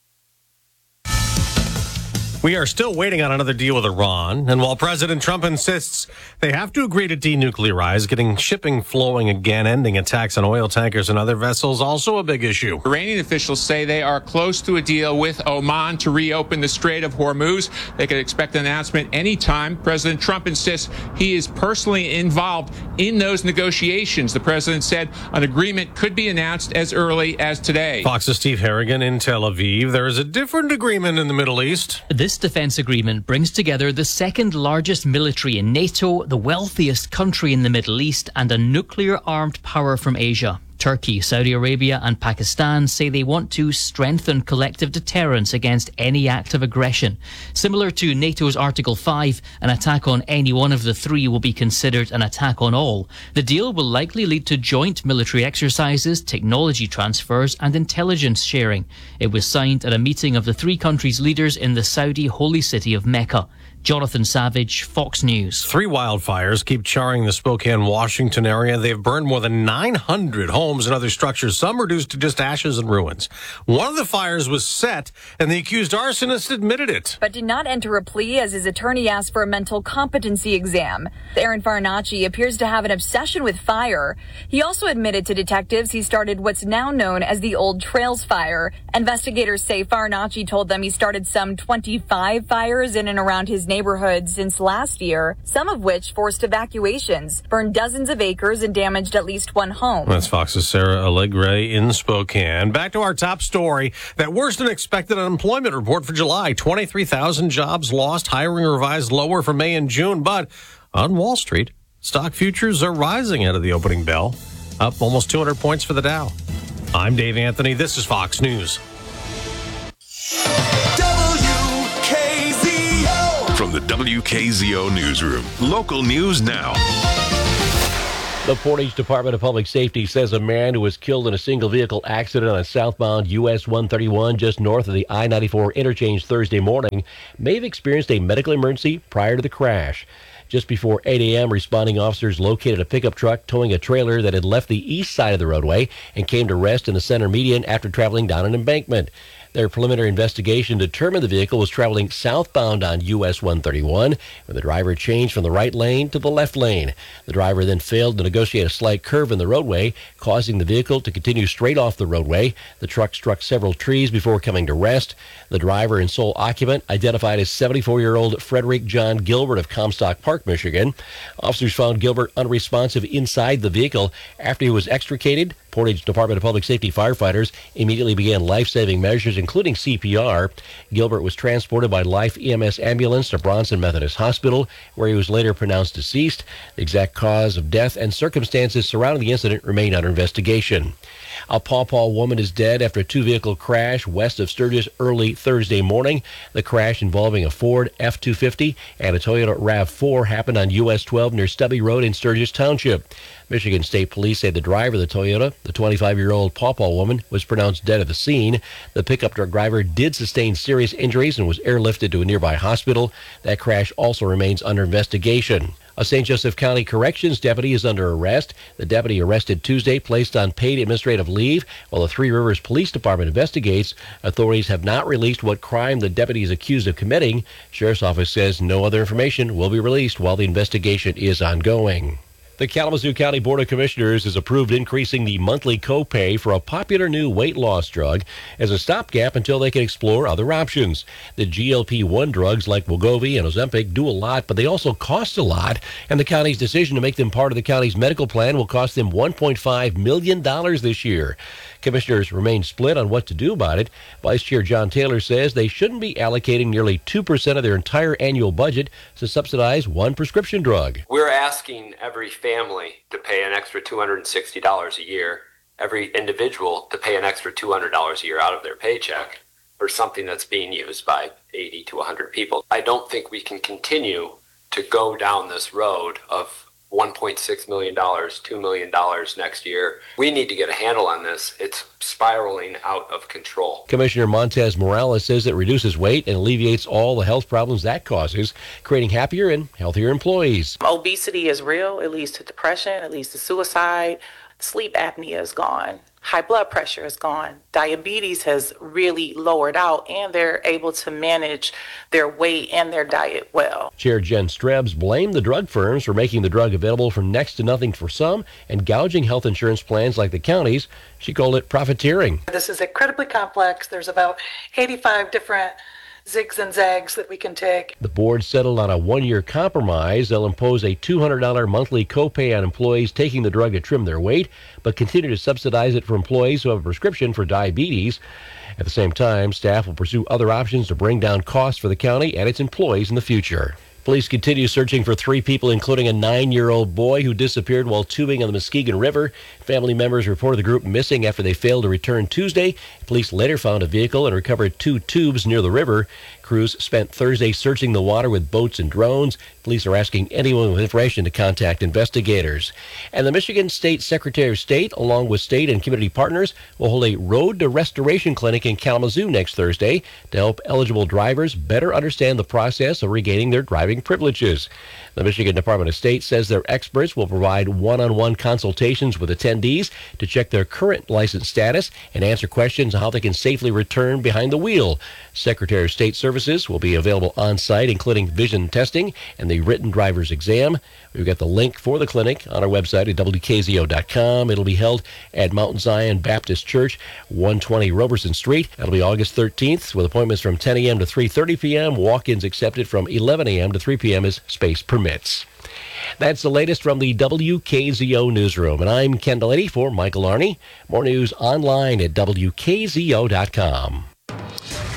[SPEAKER 17] We are still waiting on another deal with Iran, and while President Trump insists they have to agree to denuclearize, getting shipping flowing again, ending attacks on oil tankers and other vessels, also a big issue.
[SPEAKER 22] Iranian officials say they are close to a deal with Oman to reopen the Strait of Hormuz. They could expect an announcement anytime. President Trump insists he is personally involved in those negotiations. The president said an agreement could be announced as early as today.
[SPEAKER 17] Fox's Steve Harrigan in Tel Aviv. There is a different agreement in the Middle East.
[SPEAKER 23] This defense agreement brings together the second largest military in NATO, the wealthiest country in the Middle East, and a nuclear-armed power from Asia. Turkey, Saudi Arabia and Pakistan say they want to strengthen collective deterrence against any act of aggression. Similar to NATO's Article five, an attack on any one of the three will be considered an attack on all. The deal will likely lead to joint military exercises, technology transfers and intelligence sharing. It was signed at a meeting of the three countries' leaders in the Saudi holy city of Mecca. Jonathan Savage, Fox News.
[SPEAKER 17] Three wildfires keep charring the Spokane, Washington area. They've burned more than nine hundred homes and other structures, some reduced to just ashes and ruins. One of the fires was set, and the accused arsonist admitted it.
[SPEAKER 24] But did not enter a plea as his attorney asked for a mental competency exam. Aaron Farinacci appears to have an obsession with fire. He also admitted to detectives he started what's now known as the Old Trails Fire. Investigators say Farinacci told them he started some twenty-five fires in and around his neighborhood since last year, some of which forced evacuations, burned dozens of acres, and damaged at least one home.
[SPEAKER 17] That's Fox's Sarah Allegre in Spokane. Back to our top story. That worse than expected unemployment report for July. twenty-three thousand jobs lost, hiring revised lower for May and June. But on Wall Street, stock futures are rising out of the opening bell, up almost two hundred points for the Dow. I'm Dave Anthony. This is Fox News.
[SPEAKER 16] From the W K Z O Newsroom. Local news now.
[SPEAKER 4] The Portage Department of Public Safety says a man who was killed in a single-vehicle accident on a southbound U S one thirty-one just north of the I ninety-four interchange Thursday morning may have experienced a medical emergency prior to the crash. Just before eight a.m., responding officers located a pickup truck towing a trailer that had left the east side of the roadway and came to rest in the center median after traveling down an embankment. Their preliminary investigation determined the vehicle was traveling southbound on U S one thirty-one when the driver changed from the right lane to the left lane. The driver then failed to negotiate a slight curve in the roadway, causing the vehicle to continue straight off the roadway. The truck struck several trees before coming to rest. The driver and sole occupant, identified as seventy-four-year-old Frederick John Gilbert of Comstock Park, Michigan. Officers found Gilbert unresponsive inside the vehicle after he was extricated. Portage Department of Public Safety firefighters immediately began life-saving measures, including C P R. Gilbert was transported by Life E M S ambulance to Bronson Methodist Hospital, where he was later pronounced deceased. The exact cause of death and circumstances surrounding the incident remain under investigation. A Paw Paw woman is dead after a two-vehicle crash west of Sturgis early Thursday morning. The crash involving a Ford F two fifty and a Toyota RAV four happened on U S twelve near Stubby Road in Sturgis Township. Michigan State Police say the driver of the Toyota, the twenty-five-year-old Paw Paw woman, was pronounced dead at the scene. The pickup truck driver did sustain serious injuries and was airlifted to a nearby hospital. That crash also remains under investigation. A Saint Joseph County Corrections deputy is under arrest. The deputy arrested Tuesday placed on paid administrative leave while the Three Rivers Police Department investigates. Authorities have not released what crime the deputy is accused of committing. Sheriff's Office says no other information will be released while the investigation is ongoing. The Kalamazoo County Board of Commissioners has approved increasing the monthly copay for a popular new weight loss drug as a stopgap until they can explore other options. The G L P one drugs like Wegovy and Ozempic do a lot, but they also cost a lot, and the county's decision to make them part of the county's medical plan will cost them one point five million dollars this year. Commissioners remain split on what to do about it. Vice Chair John Taylor says they shouldn't be allocating nearly two percent of their entire annual budget to subsidize one prescription drug.
[SPEAKER 5] We're asking every family to pay an extra two hundred sixty dollars a year, every individual to pay an extra two hundred dollars a year out of their paycheck for something that's being used by eighty to one hundred people. I don't think we can continue to go down this road of one point six million dollars, two million dollars next year. We need to get a handle on this. It's spiraling out of control.
[SPEAKER 4] Commissioner Montez Morales says it reduces weight and alleviates all the health problems that causes, creating happier and healthier employees.
[SPEAKER 7] Obesity is real. It leads to depression. It leads to suicide. Sleep apnea is gone. High blood pressure is gone. Diabetes has really lowered out, and they're able to manage their weight and their diet well.
[SPEAKER 4] Chair Jen Strebs blamed the drug firms for making the drug available for next to nothing for some and gouging health insurance plans like the county's. She called it profiteering.
[SPEAKER 8] This is incredibly complex. There's about eighty-five different zigs and zags that we can take.
[SPEAKER 4] The board settled on a one-year compromise. They'll impose a two hundred dollars monthly copay on employees taking the drug to trim their weight, but continue to subsidize it for employees who have a prescription for diabetes. At the same time, staff will pursue other options to bring down costs for the county and its employees in the future. Police continue searching for three people, including a nine-year-old boy who disappeared while tubing on the Muskegon River. Family members reported the group missing after they failed to return Tuesday. Police later found a vehicle and recovered two tubes near the river. Crews spent Thursday searching the water with boats and drones. Police are asking anyone with information to contact investigators. And the Michigan State Secretary of State, along with state and community partners, will hold a Road to Restoration clinic in Kalamazoo next Thursday to help eligible drivers better understand the process of regaining their driving privileges. The Michigan Department of State says their experts will provide one-on-one consultations with attendees to check their current license status and answer questions on how they can safely return behind the wheel. Secretary of State services will be available on site, including vision testing and the written driver's exam. We've got the link for the clinic on our website at W K Z O dot com. It'll be held at Mount Zion Baptist Church, one twenty Roberson Street. That'll be August thirteenth, with appointments from ten a.m. to three thirty p.m. Walk-ins accepted from eleven a.m. to three p.m. as space permits. That's the latest from the W K Z O newsroom, and I'm Ken Delaney for Michael Arney. More news online at W K Z O dot com.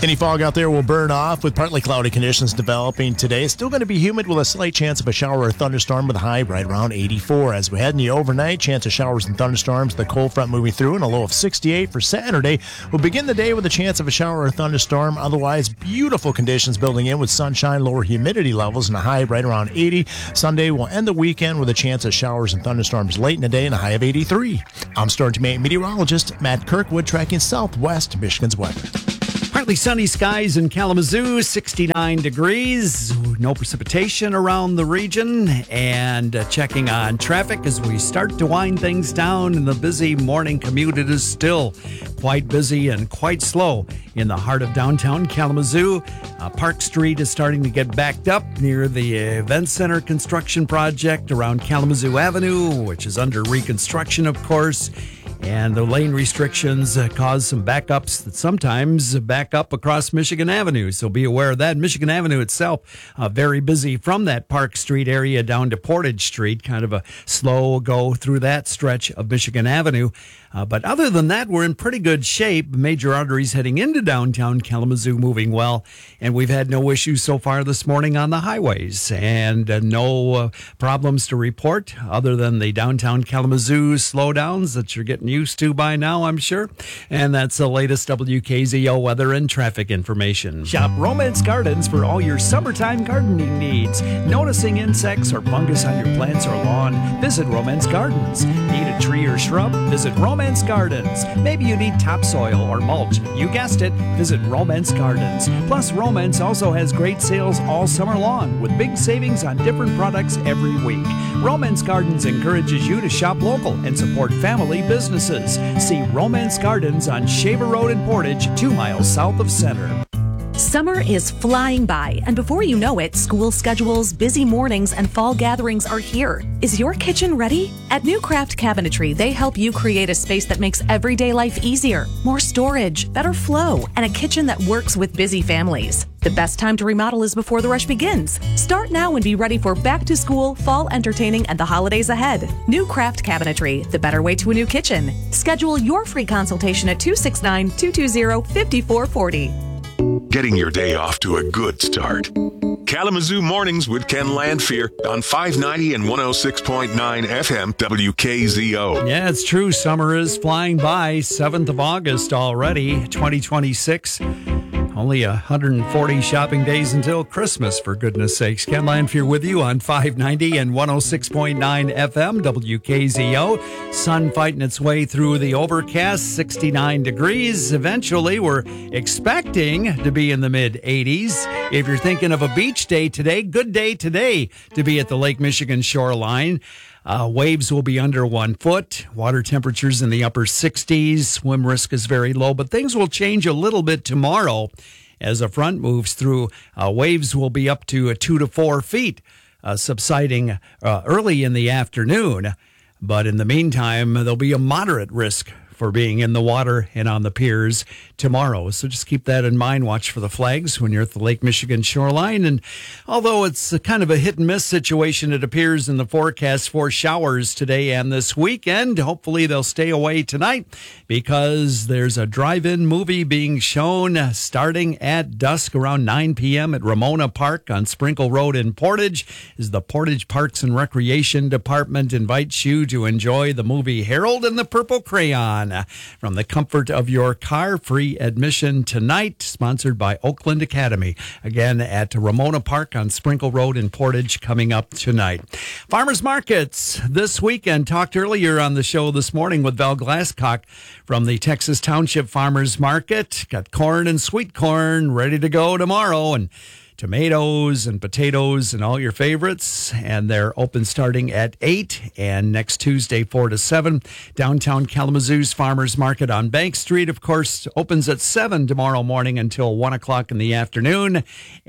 [SPEAKER 1] Any fog out there will burn off with partly cloudy conditions developing today. Still going to be humid with a slight chance of a shower or thunderstorm with a high right around eighty-four. As we head in the overnight, chance of showers and thunderstorms, the cold front moving through and a low of sixty-eight for Saturday. We'll begin the day with a chance of a shower or thunderstorm. Otherwise, beautiful conditions building in with sunshine, lower humidity levels, and a high right around eighty. Sunday will end the weekend with a chance of showers and thunderstorms late in the day and a high of eighty-three. I'm Storm Team eight meteorologist Matt Kirkwood tracking Southwest Michigan's weather.
[SPEAKER 2] Partly sunny skies in Kalamazoo, sixty-nine degrees. No precipitation around the region. And uh, checking on traffic as we start to wind things down in the busy morning commute. It is still quite busy and quite slow in the heart of downtown Kalamazoo. Uh, Park Street is starting to get backed up near the Event Center construction project around Kalamazoo Avenue, which is under reconstruction, of course. And the lane restrictions uh, cause some backups that sometimes back up across Michigan Avenue. So be aware of that. Michigan Avenue itself, uh, very busy from that Park Street area down to Portage Street. Kind of a slow go through that stretch of Michigan Avenue. Uh, but other than that, we're in pretty good shape. Major arteries heading into downtown Kalamazoo moving well. And we've had no issues so far this morning on the highways. And uh, no uh, problems to report other than the downtown Kalamazoo slowdowns that you're getting used to by now, I'm sure. And that's the latest W K Z O weather and traffic information. Shop Romance Gardens for all your summertime gardening needs. Noticing insects or fungus on your plants or lawn? Visit Romance Gardens. Need a tree or shrub? Visit Romance Gardens. Maybe you need topsoil or mulch. You guessed it. Visit Romance Gardens. Plus, Romance also has great sales all summer long with big savings on different products every week. Romance Gardens encourages you to shop local and support family businesses. See Romance Gardens on Shaver Road in Portage, two miles south of Center.
[SPEAKER 3] Summer is flying by, and before you know it, school schedules, busy mornings, and fall gatherings are here. Is your kitchen ready? At New Craft Cabinetry, they help you create a space that makes everyday life easier, more storage, better flow, and a kitchen that works with busy families. The best time to remodel is before the rush begins. Start now and be ready for back to school, fall entertaining, and the holidays ahead. New Craft Cabinetry, the better way to a new kitchen. Schedule your free consultation at two six nine, two two zero, five four four zero.
[SPEAKER 16] Getting your day off to a good start. Kalamazoo Mornings with Ken Landfear on five ninety and one oh six point nine F M W K Z O.
[SPEAKER 2] Yeah, it's true. Summer is flying by. seventh of August already, twenty twenty-six. Only one hundred forty shopping days until Christmas, for goodness sakes. Ken Landfear with you on five ninety and one oh six point nine F M W K Z O. Sun fighting its way through the overcast, sixty-nine degrees. Eventually, we're expecting to be in the mid eighties. If you're thinking of a beach day today, good day today to be at the Lake Michigan shoreline. Uh, waves will be under one foot. Water temperatures in the upper sixties. Swim risk is very low, but things will change a little bit tomorrow as a front moves through. Uh, waves will be up to uh, two to four feet, uh, subsiding uh, early in the afternoon. But in the meantime, there'll be a moderate risk for being in the water and on the piers tomorrow. So just keep that in mind. Watch for the flags when you're at the Lake Michigan shoreline. And although it's a kind of a hit and miss situation, it appears in the forecast for showers today and this weekend. Hopefully they'll stay away tonight because there's a drive-in movie being shown starting at dusk around nine p.m. at Ramona Park on Sprinkle Road in Portage. As the Portage Parks and Recreation Department invites you to enjoy the movie Harold and the Purple Crayon from the comfort of your car. Free admission tonight, sponsored by Oakland Academy. Again, at Ramona Park on Sprinkle Road in Portage, coming up tonight. Farmers markets this weekend. Talked earlier on the show this morning with Val Glasscock from the Texas Township Farmers Market. Got corn and sweet corn ready to go tomorrow, and tomatoes and potatoes and all your favorites. And they're open starting at eight and next Tuesday, four to seven. Downtown Kalamazoo's Farmers Market on Bank Street, of course, opens at seven tomorrow morning until one o'clock in the afternoon.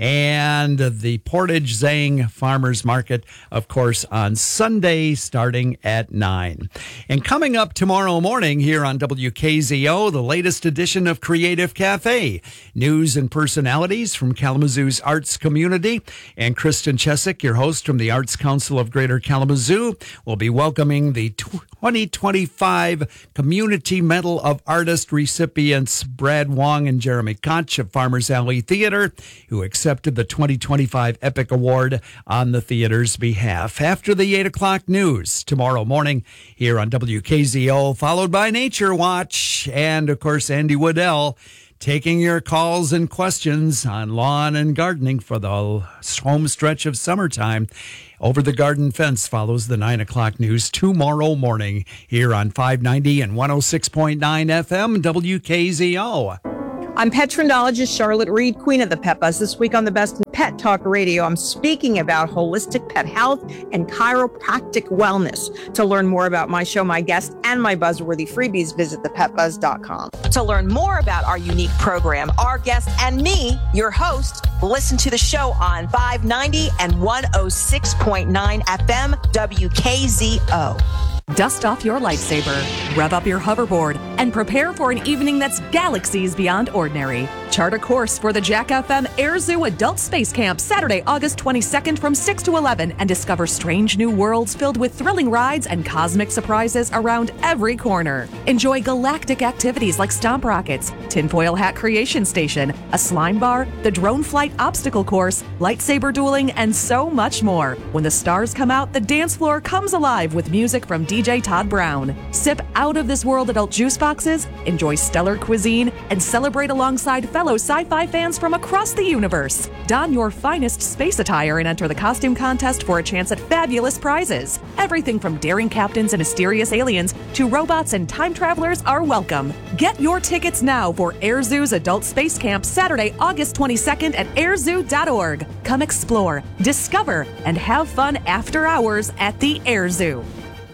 [SPEAKER 2] And the Portage Zang Farmers Market, of course, on Sunday starting at nine. And coming up tomorrow morning here on W K Z O, the latest edition of Creative Cafe. News and personalities from Kalamazoo's art arts community. And Kristen Chesick, your host from the Arts Council of Greater Kalamazoo, will be welcoming the twenty twenty-five Community Medal of Artist recipients Brad Wong and Jeremy Koch of Farmers Alley Theater, who accepted the twenty twenty-five Epic Award on the theater's behalf. After the eight o'clock news tomorrow morning here on W K Z O, followed by Nature Watch, and of course Andy Woodell taking your calls and questions on lawn and gardening for the home stretch of summertime. Over the Garden Fence follows the nine o'clock news tomorrow morning here on five ninety and one oh six point nine F M W K Z O.
[SPEAKER 6] I'm pet trendologist Charlotte Reed, Queen of the Pet Buzz. This week on the Best in Pet Talk Radio, I'm speaking about holistic pet health and chiropractic wellness. To learn more about my show, my guests, and my buzzworthy freebies, visit the pet buzz dot com.
[SPEAKER 9] To learn more about our unique program, our guests, and me, your host, listen to the show on five ninety and one oh six point nine F M W K Z O.
[SPEAKER 3] Dust off your lightsaber, rev up your hoverboard, and prepare for an evening that's galaxies beyond ordinary. Chart a course for the Jack F M Air Zoo Adult Space Camp Saturday, August twenty-second from six to eleven, and discover strange new worlds filled with thrilling rides and cosmic surprises around every corner. Enjoy galactic activities like stomp rockets, tinfoil hat creation station, a slime bar, the drone flight obstacle course, lightsaber dueling, and so much more. When the stars come out, the dance floor comes alive with music from D J Todd Brown. Sip out of this world adult juice boxes, enjoy stellar cuisine, and celebrate alongside fellow sci-fi fans from across the universe. Don your finest space attire and enter the costume contest for a chance at fabulous prizes. Everything from daring captains and mysterious aliens to robots and time travelers are welcome. Get your tickets now for Air Zoo's Adult Space Camp Saturday, August twenty-second at air zoo dot org. Come explore, discover, and have fun after hours at the Air Zoo.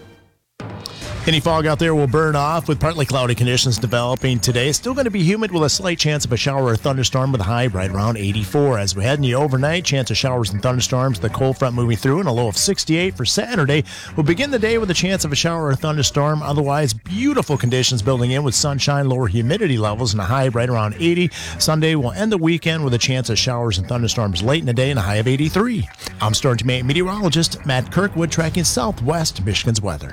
[SPEAKER 1] Any fog out there will burn off with partly cloudy conditions developing today. Still going to be humid with a slight chance of a shower or thunderstorm with a high right around eighty-four. As we head in the overnight, chance of showers and thunderstorms, the cold front moving through, and a low of sixty-eight for Saturday. We'll begin the day with a chance of a shower or thunderstorm. Otherwise, beautiful conditions building in with sunshine, lower humidity levels, and a high right around eighty. Sunday will end the weekend with a chance of showers and thunderstorms late in the day and a high of eighty-three. I'm Storm Meteorologist Matt Kirkwood tracking Southwest Michigan's weather.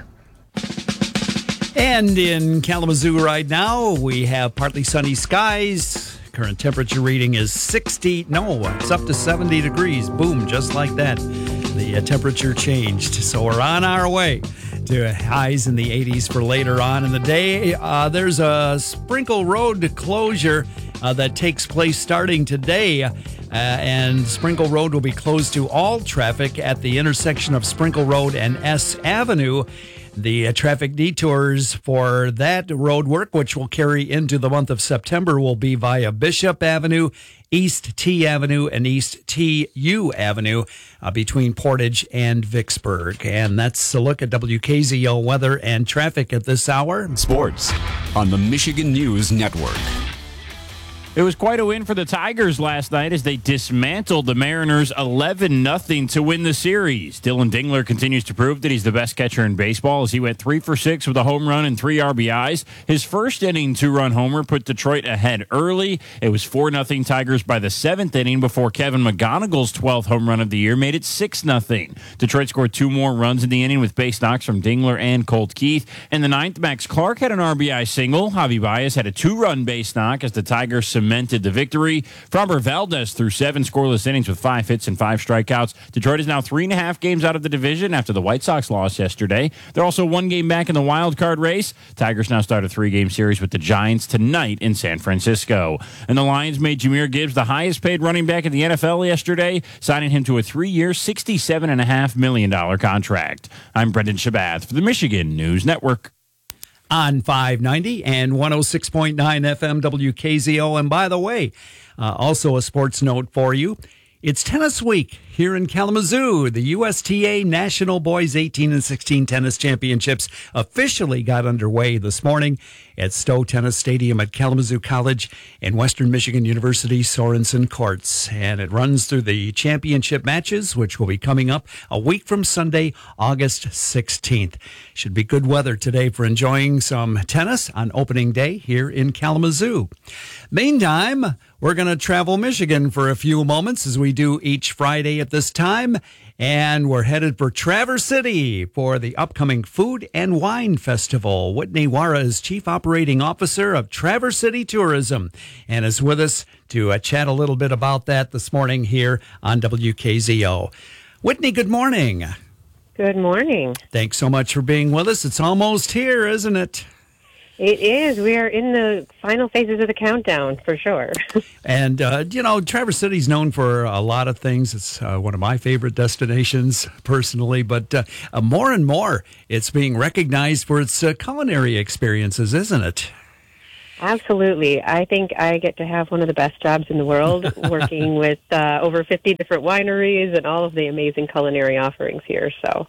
[SPEAKER 2] And in Kalamazoo right now, we have partly sunny skies. Current temperature reading is sixty. No, it's up to seventy degrees. Boom, just like that. The uh, temperature changed. So we're on our way to highs in the eighties for later on in the day. Uh, there's a Sprinkle Road closure uh, that takes place starting today. Uh, and Sprinkle Road will be closed to all traffic at the intersection of Sprinkle Road and S Avenue. The uh, traffic detours for that road work, which will carry into the month of September, will be via Bishop Avenue, East T Avenue, and East T U Avenue uh, between Portage and Vicksburg. And that's a look at W K Z O weather and traffic at this hour.
[SPEAKER 10] Sports on the Michigan News Network.
[SPEAKER 11] It was quite a win for the Tigers last night as they dismantled the Mariners eleven nothing to win the series. Dylan Dingler continues to prove that he's the best catcher in baseball as he went three for six with a home run and three R B Is. His first inning two-run homer put Detroit ahead early. It was four nothing Tigers by the seventh inning before Kevin McGonigal's twelfth home run of the year made it six nothing. Detroit scored two more runs in the inning with base knocks from Dingler and Colt Keith. In the ninth, Max Clark had an R B I single. Javi Baez had a two-run base knock as the Tigers cemented the victory. Framber Valdez threw seven scoreless innings with five hits and five strikeouts. Detroit is now three and a half games out of the division after the White Sox lost yesterday. They're also one game back in the wild card race. Tigers now start a three-game series with the Giants tonight in San Francisco. And the Lions made Jahmyr Gibbs the highest-paid running back in the N F L yesterday, signing him to a three-year, sixty-seven point five million dollars contract. I'm Brendan Shabath for the Michigan News Network.
[SPEAKER 2] On five ninety and one oh six point nine F M W K Z O. And by the way, uh, also a sports note for you. It's tennis week here in Kalamazoo. The U S T A National Boys eighteen and sixteen Tennis Championships officially got underway this morning at Stowe Tennis Stadium at Kalamazoo College and Western Michigan University Sorensen Courts. And it runs through the championship matches, which will be coming up a week from Sunday, August sixteenth. Should be good weather today for enjoying some tennis on opening day here in Kalamazoo. Meantime, we're going to travel Michigan for a few moments as we do each Friday at this time. And we're headed for Traverse City for the upcoming Food and Wine Festival. Whitney Wara is Chief Operating Officer of Traverse City Tourism and is with us to uh, chat a little bit about that this morning here on W K Z O. Whitney, good morning.
[SPEAKER 12] Good morning.
[SPEAKER 2] Thanks so much for being with us. It's almost here, isn't it?
[SPEAKER 12] It is. We are in the final phases of the countdown, for sure.
[SPEAKER 2] And, uh, you know, Traverse City's known for a lot of things. It's uh, one of my favorite destinations, personally. But uh, uh, more and more, it's being recognized for its uh, culinary experiences, isn't it?
[SPEAKER 12] Absolutely. I think I get to have one of the best jobs in the world, working with uh, over fifty different wineries and all of the amazing culinary offerings here. So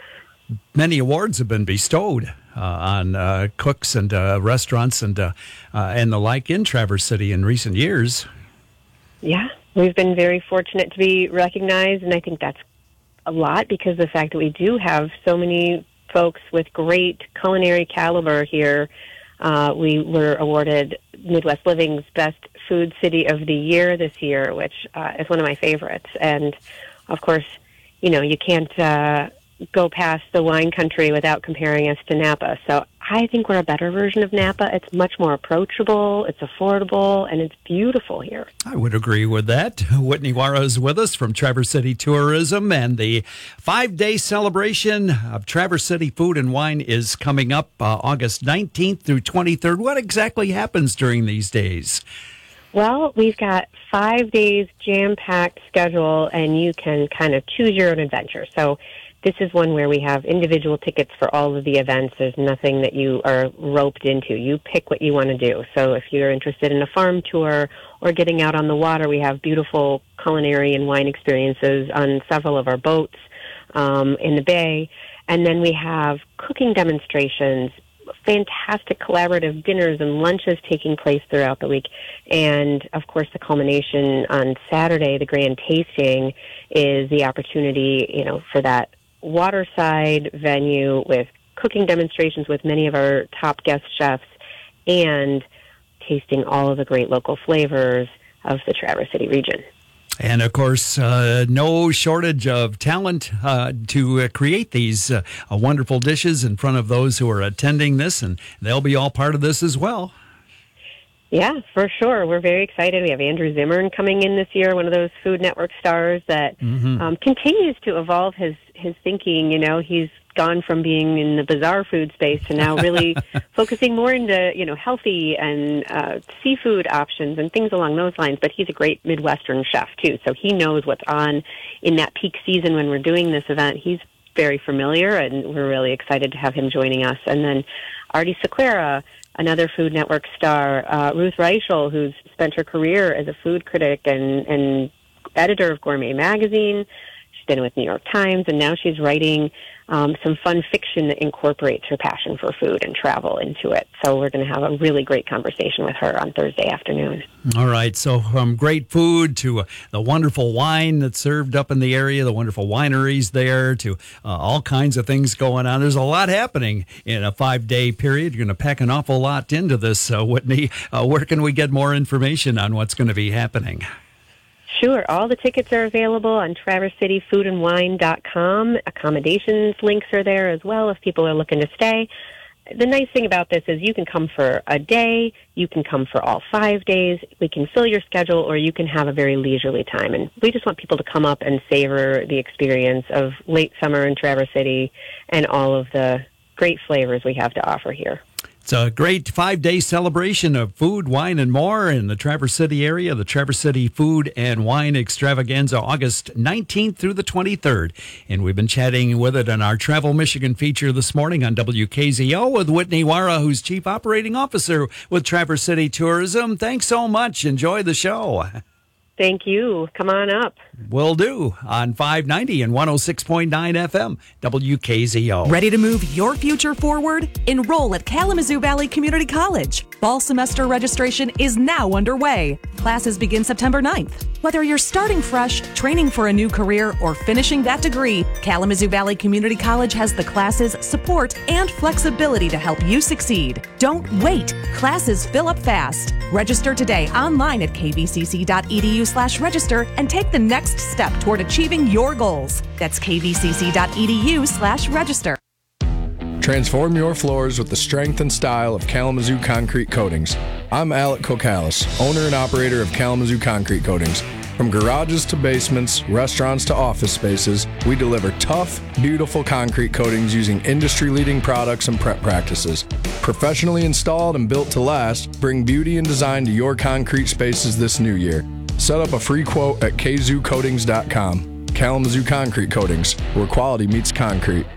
[SPEAKER 2] many awards have been bestowed uh, on uh, cooks and uh, restaurants and uh, uh, and the like in Traverse City in recent years.
[SPEAKER 12] Yeah, we've been very fortunate to be recognized, and I think that's a lot because of the fact that we do have so many folks with great culinary caliber here. Uh, we were awarded Midwest Living's Best Food City of the Year this year, which uh, is one of my favorites. And, of course, you know, you can't uh, go past the wine country without comparing us to Napa. So I think we're a better version of Napa. It's much more approachable, it's affordable, and it's beautiful here.
[SPEAKER 2] I would agree with that. Whitney Wara is with us from Traverse City Tourism, and the five-day celebration of Traverse City Food and Wine is coming up uh, August nineteenth through twenty-third. What exactly happens during these days?
[SPEAKER 12] Well, we've got five days jam-packed schedule, and you can kind of choose your own adventure. So this is one where we have individual tickets for all of the events. There's nothing that you are roped into. You pick what you want to do. So if you're interested in a farm tour or getting out on the water, we have beautiful culinary and wine experiences on several of our boats um, in the bay. And then we have cooking demonstrations, fantastic collaborative dinners and lunches taking place throughout the week. And, of course, the culmination on Saturday, the grand tasting, is the opportunity, you know, for that waterside venue with cooking demonstrations with many of our top guest chefs and tasting all of the great local flavors of the Traverse City region.
[SPEAKER 2] And, of course, uh, no shortage of talent uh, to uh, create these uh, uh, wonderful dishes in front of those who are attending this, and they'll be all part of this as well.
[SPEAKER 12] Yeah, for sure. We're very excited. We have Andrew Zimmern coming in this year, one of those Food Network stars that mm-hmm. um, continues to evolve his, his thinking. You know, he's gone from being in the bizarre food space to now really focusing more into, you know, healthy and uh, seafood options and things along those lines. But he's a great Midwestern chef, too. So he knows what's on in that peak season when we're doing this event. He's very familiar, and we're really excited to have him joining us. And then Artie Sequeira, another Food Network star, uh, Ruth Reichel, who's spent her career as a food critic and, and editor of Gourmet Magazine. She's been with New York Times, and now she's writing um, some fun fiction that incorporates her passion for food and travel into it. So we're going to have a really great conversation with her on Thursday afternoon.
[SPEAKER 2] All right. So from great food to uh, the wonderful wine that's served up in the area, the wonderful wineries there, to uh, all kinds of things going on. There's a lot happening in a five-day period. You're going to pack an awful lot into this, uh, Whitney. Uh, where can we get more information on what's going to be happening?
[SPEAKER 12] Sure. All the tickets are available on traverse city food and wine dot com. Accommodations links are there as well if people are looking to stay. The nice thing about this is you can come for a day, you can come for all five days, we can fill your schedule, or you can have a very leisurely time. And we just want people to come up and savor the experience of late summer in Traverse City and all of the great flavors we have to offer here.
[SPEAKER 2] It's a great five-day celebration of food, wine, and more in the Traverse City area. The Traverse City Food and Wine Extravaganza, August nineteenth through the twenty-third. And we've been chatting with it in our Travel Michigan feature this morning on W K Z O with Whitney Wara, who's Chief Operating Officer with Traverse City Tourism. Thanks so much. Enjoy the show.
[SPEAKER 12] Thank you. Come on up.
[SPEAKER 2] Will do on five ninety and one oh six point nine F M, W K Z O.
[SPEAKER 3] Ready to move your future forward? Enroll at Kalamazoo Valley Community College. Fall semester registration is now underway. Classes begin September ninth. Whether you're starting fresh, training for a new career, or finishing that degree, Kalamazoo Valley Community College has the classes, support, and flexibility to help you succeed. Don't wait. Classes fill up fast. Register today online at kvcc.edu slash register and take the next step toward achieving your goals. That's kvcc.edu slash register.
[SPEAKER 13] Transform your floors with the strength and style of Kalamazoo Concrete Coatings. I'm Alec Kokalis, owner and operator of Kalamazoo Concrete Coatings. From garages to basements, restaurants to office spaces, we deliver tough, beautiful concrete coatings using industry-leading products and prep practices. Professionally installed and built to last, bring beauty and design to your concrete spaces this new year. Set up a free quote at k zoo coatings dot com. Kalamazoo Concrete Coatings, where quality meets concrete.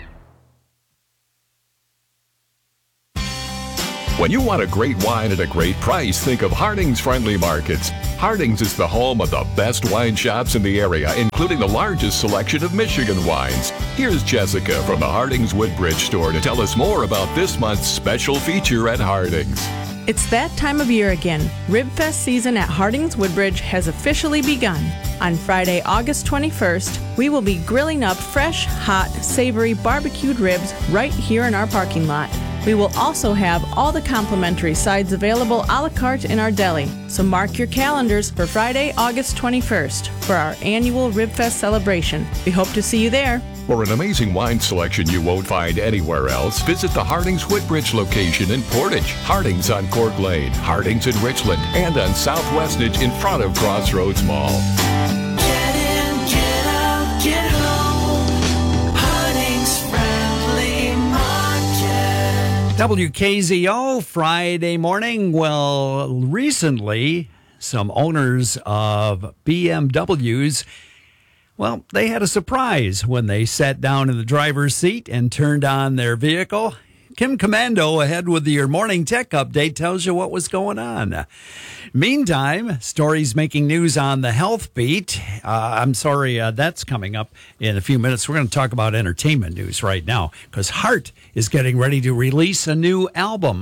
[SPEAKER 14] When you want a great wine at a great price, think of Harding's Friendly Markets. Harding's is the home of the best wine shops in the area, including the largest selection of Michigan wines. Here's Jessica from the Harding's Woodbridge store to tell us more about this month's special feature at Harding's.
[SPEAKER 15] It's that time of year again. Ribfest season at Harding's Woodbridge has officially begun. On Friday, August twenty-first, we will be grilling up fresh, hot, savory barbecued ribs right here in our parking lot. We will also have all the complimentary sides available a la carte in our deli. So mark your calendars for Friday, August twenty-first for our annual Ribfest celebration. We hope to see you there.
[SPEAKER 14] For an amazing wine selection you won't find anywhere else, visit the Harding's Woodbridge location in Portage, Harding's on Court Lane, Harding's in Richland, and on South Westnedge in front of Crossroads Mall.
[SPEAKER 18] Get in, get out, get home. Harding's Friendly Market.
[SPEAKER 2] W K Z O, Friday morning. Well, recently, some owners of B M Ws, well, they had a surprise when they sat down in the driver's seat and turned on their vehicle. Kim Commando, ahead with your morning tech update, tells you what was going on. Meantime, stories making news on the health beat. Uh, I'm sorry, uh, that's coming up in a few minutes. We're going to talk about entertainment news right now because Heart is getting ready to release a new album.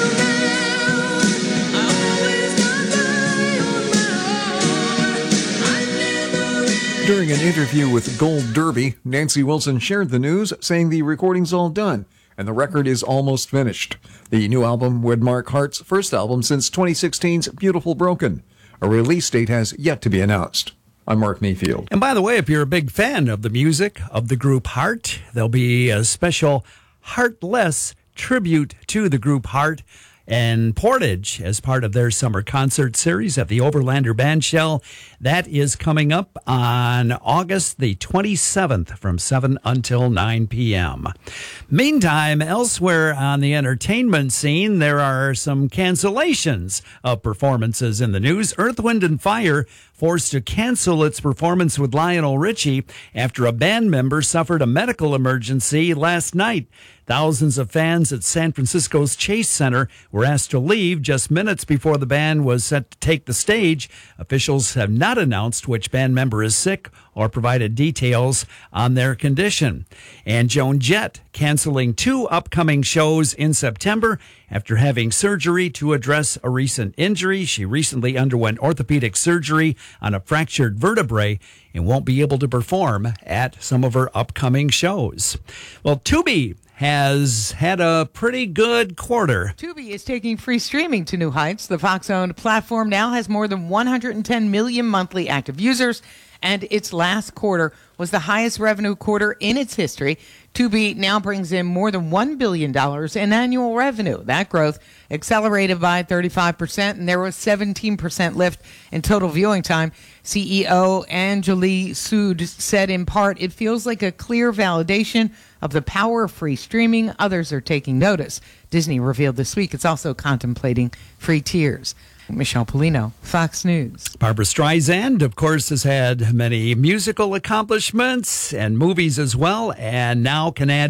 [SPEAKER 25] During an interview with Gold Derby, Nancy Wilson shared the news, saying the recording's all done and the record is almost finished. The new album would mark Heart's first album since twenty sixteen's Beautiful Broken. A release date has yet to be announced. I'm Mark Mayfield.
[SPEAKER 2] And by the way, if you're a big fan of the music of the group Heart, there'll be a special Heartless tribute to the group Heart and Portage as part of their summer concert series at the Overlander Bandshell. That is coming up on August the twenty-seventh from seven until nine p.m. Meantime, elsewhere on the entertainment scene, there are some cancellations of performances in the news. Earth, Wind and Fire forced to cancel its performance with Lionel Richie after a band member suffered a medical emergency last night. Thousands of fans at San Francisco's Chase Center were asked to leave just minutes before the band was set to take the stage. Officials have not announced which band member is sick or provided details on their condition. And Joan Jett canceling two upcoming shows in September after having surgery to address a recent injury. She recently underwent orthopedic surgery on a fractured vertebrae and won't be able to perform at some of her upcoming shows. Well, Tubi has had a pretty good quarter.
[SPEAKER 26] Tubi is taking free streaming to new heights. The Fox-owned platform now has more than one hundred ten million monthly active users, and its last quarter was the highest revenue quarter in its history. Tubi now brings in more than one billion dollars in annual revenue. That growth accelerated by thirty-five percent, and there was seventeen percent lift in total viewing time. C E O Anjali Sood said in part, "It feels like a clear validation of the power of free streaming. Others are taking notice." Disney revealed this week it's also contemplating free tiers. Michelle Polino, Fox News.
[SPEAKER 2] Barbra Streisand, of course, has had many musical accomplishments and movies as well, and now can add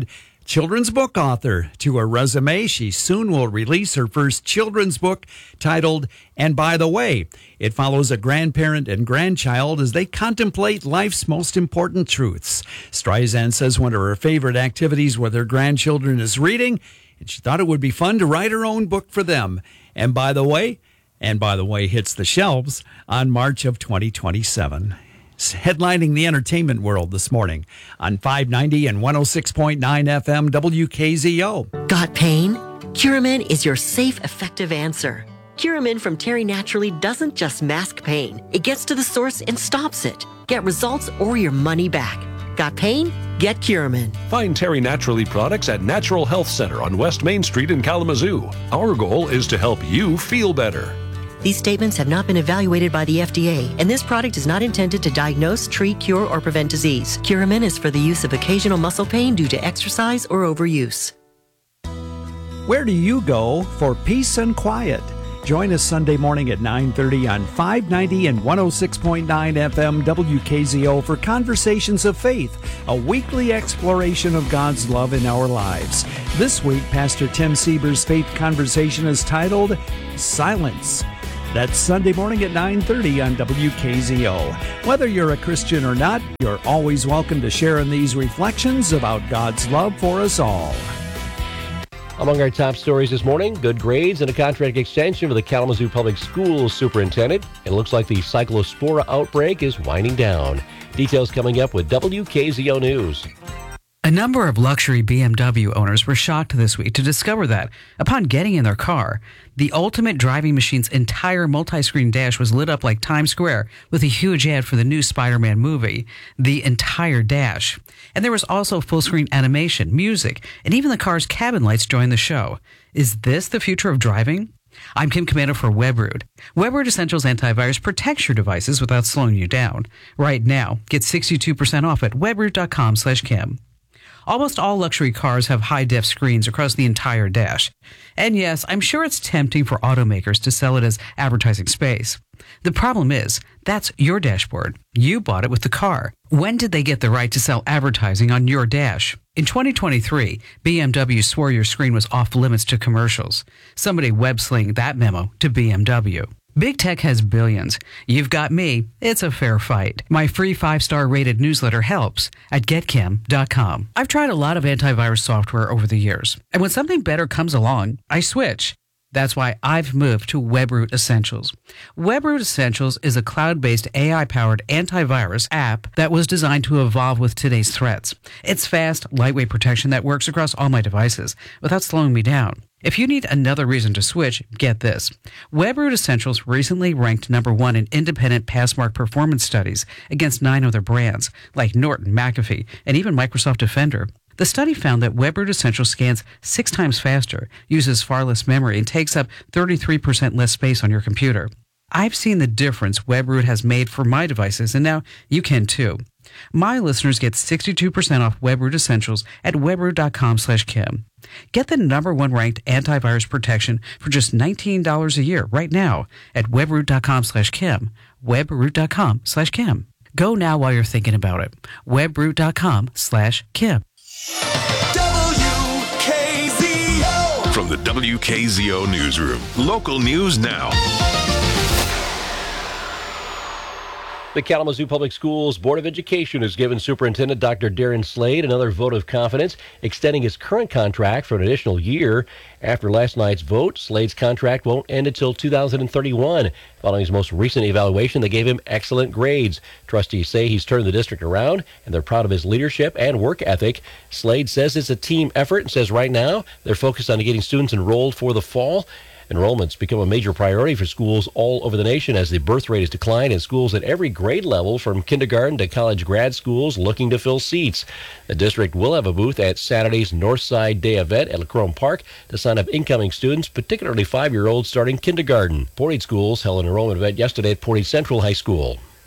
[SPEAKER 2] children's book author. To her resume, she soon will release her first children's book titled And By the Way. It follows a grandparent and grandchild as they contemplate life's most important truths. Streisand says one of her favorite activities with her grandchildren is reading, and she thought it would be fun to write her own book for them. And by the way, and by the way, hits the shelves on March of twenty twenty-seven. Headlining the entertainment world this morning on five ninety and one oh six point nine F M W K Z O.
[SPEAKER 19] Got pain? Curamin is your safe, effective answer. Curamin from Terry Naturally doesn't just mask pain. It gets to the source and stops it. Get results or your money back. Got pain? Get Curamin.
[SPEAKER 20] Find Terry Naturally products at Natural Health Center on West Main Street in Kalamazoo. Our goal is to help you feel better.
[SPEAKER 19] These statements have not been evaluated by the F D A, and this product is not intended to diagnose, treat, cure, or prevent disease. Curamin is for the use of occasional muscle pain due to exercise or overuse.
[SPEAKER 2] Where do you go for peace and quiet? Join us Sunday morning at nine thirty on five ninety and one oh six point nine F M W K Z O for Conversations of Faith, a weekly exploration of God's love in our lives. This week, Pastor Tim Sieber's faith conversation is titled Silence. That's Sunday morning at nine thirty on W K Z O. Whether you're a Christian or not, you're always welcome to share in these reflections about God's love for us all.
[SPEAKER 4] Among our top stories this morning, good grades and a contract extension for the Kalamazoo Public Schools superintendent. It looks like the cyclospora outbreak is winding down. Details coming up with W K Z O News.
[SPEAKER 21] A number of luxury B M W owners were shocked this week to discover that, upon getting in their car, the ultimate driving machine's entire multi-screen dash was lit up like Times Square with a huge ad for the new Spider-Man movie. The entire dash. And there was also full-screen animation, music, and even the car's cabin lights joined the show. Is this the future of driving? I'm Kim Comando for WebRoot. WebRoot Essentials Antivirus protects your devices without slowing you down. Right now, get sixty-two percent off at webroot.com slash Kim. Almost all luxury cars have high-def screens across the entire dash. And yes, I'm sure it's tempting for automakers to sell it as advertising space. The problem is, that's your dashboard. You bought it with the car. When did they get the right to sell advertising on your dash? In twenty twenty-three, B M W swore your screen was off limits to commercials. Somebody web-slinged that memo to B M W. Big Tech has billions. You've got me. It's a fair fight. My free five-star rated newsletter helps at get kim dot com. I've tried a lot of antivirus software over the years, and when something better comes along, I switch. That's why I've moved to WebRoot Essentials. WebRoot Essentials is a cloud-based A I-powered antivirus app that was designed to evolve with today's threats. It's fast, lightweight protection that works across all my devices without slowing me down. If you need another reason to switch, get this. WebRoot Essentials recently ranked number one in independent Passmark performance studies against nine other brands, like Norton, McAfee, and even Microsoft Defender. The study found that WebRoot Essentials scans six times faster, uses far less memory, and takes up thirty-three percent less space on your computer. I've seen the difference WebRoot has made for my devices, and now you can too. My listeners get sixty-two percent off WebRoot Essentials at webroot.com slash Kim. Get the number one ranked antivirus protection for just nineteen dollars a year right now at webroot.com slash Kim. webroot.com slash Kim. Go now while you're thinking about it. webroot.com slash Kim.
[SPEAKER 16] W K Z O. From the W K Z O Newsroom, local news now.
[SPEAKER 4] The Kalamazoo Public Schools Board of Education has given Superintendent Doctor Darren Slade another vote of confidence, extending his current contract for an additional year. After last night's vote, Slade's contract won't end until two thousand thirty-one. Following his most recent evaluation, they gave him excellent grades. Trustees say he's turned the district around, and they're proud of his leadership and work ethic. Slade says it's a team effort and says right now they're focused on getting students enrolled for the fall. Enrollments become a major priority for schools all over the nation as the birth rate has declined in schools at every grade level, from kindergarten to college grad schools looking to fill seats. The district will have a booth at Saturday's Northside Day event at Lacrone Park to sign up incoming students, particularly five-year-olds starting kindergarten. Portage Schools held an enrollment event yesterday at Portage Central High School.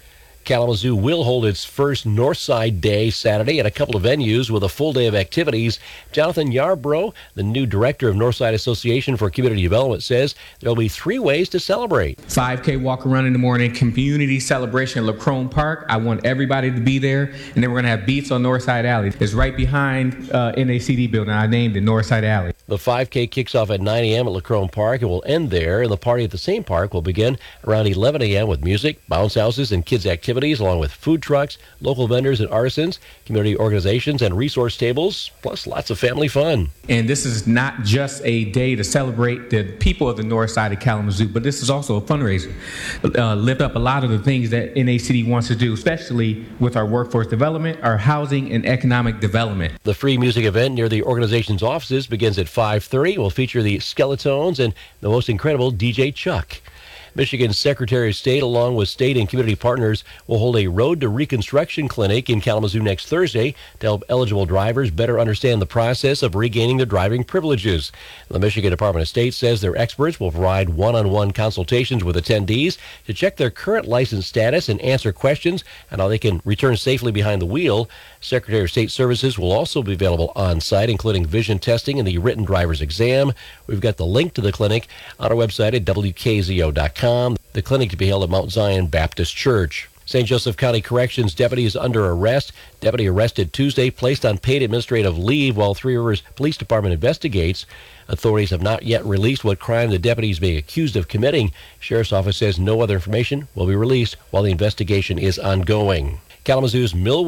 [SPEAKER 4] Kalamazoo will hold its first Northside Day Saturday at a couple of venues with a full day of activities. Jonathan Yarbrough, the new director of Northside Association for Community Development, says there will be three ways to celebrate.
[SPEAKER 5] five K walk around in the morning, community celebration at LaCrone Park. I want everybody to be there. And then we're going to have Beats on Northside Alley. It's right behind uh, N A C D building. I named it Northside Alley.
[SPEAKER 4] The five K kicks off at nine a.m. at LaCrone Park and will end there. And the party at the same park will begin around eleven a.m. with music, bounce houses, and kids' activities, along with food trucks, local vendors and artisans, community organizations, and resource tables, plus lots of family fun.
[SPEAKER 5] And this is not just a day to celebrate the people of the north side of Kalamazoo, but this is also a fundraiser. Uh, lift up a lot of the things that N A C D wants to do, especially with our workforce development, our housing, and economic development.
[SPEAKER 4] The free music event near the organization's offices begins at five thirty. It will feature the Skeletones and the most incredible D J Chuck. Michigan's Secretary of State, along with state and community partners, will hold a Road to Reconstruction clinic in Kalamazoo next Thursday to help eligible drivers better understand the process of regaining their driving privileges. The Michigan Department of State says their experts will provide one-on-one consultations with attendees to check their current license status and answer questions on how they can return safely behind the wheel. Secretary of State services will also be available on site, including vision testing and the written driver's exam. We've got the link to the clinic on our website at W K Z O dot com. The clinic to be held at Mount Zion Baptist Church. Saint Joseph County Corrections deputy is under arrest. Deputy arrested Tuesday, placed on paid administrative leave while Three Rivers Police Department investigates. Authorities have not yet released what crime the deputy is being accused of committing. Sheriff's Office says no other information will be released while the investigation is ongoing. Kalamazoo's Mill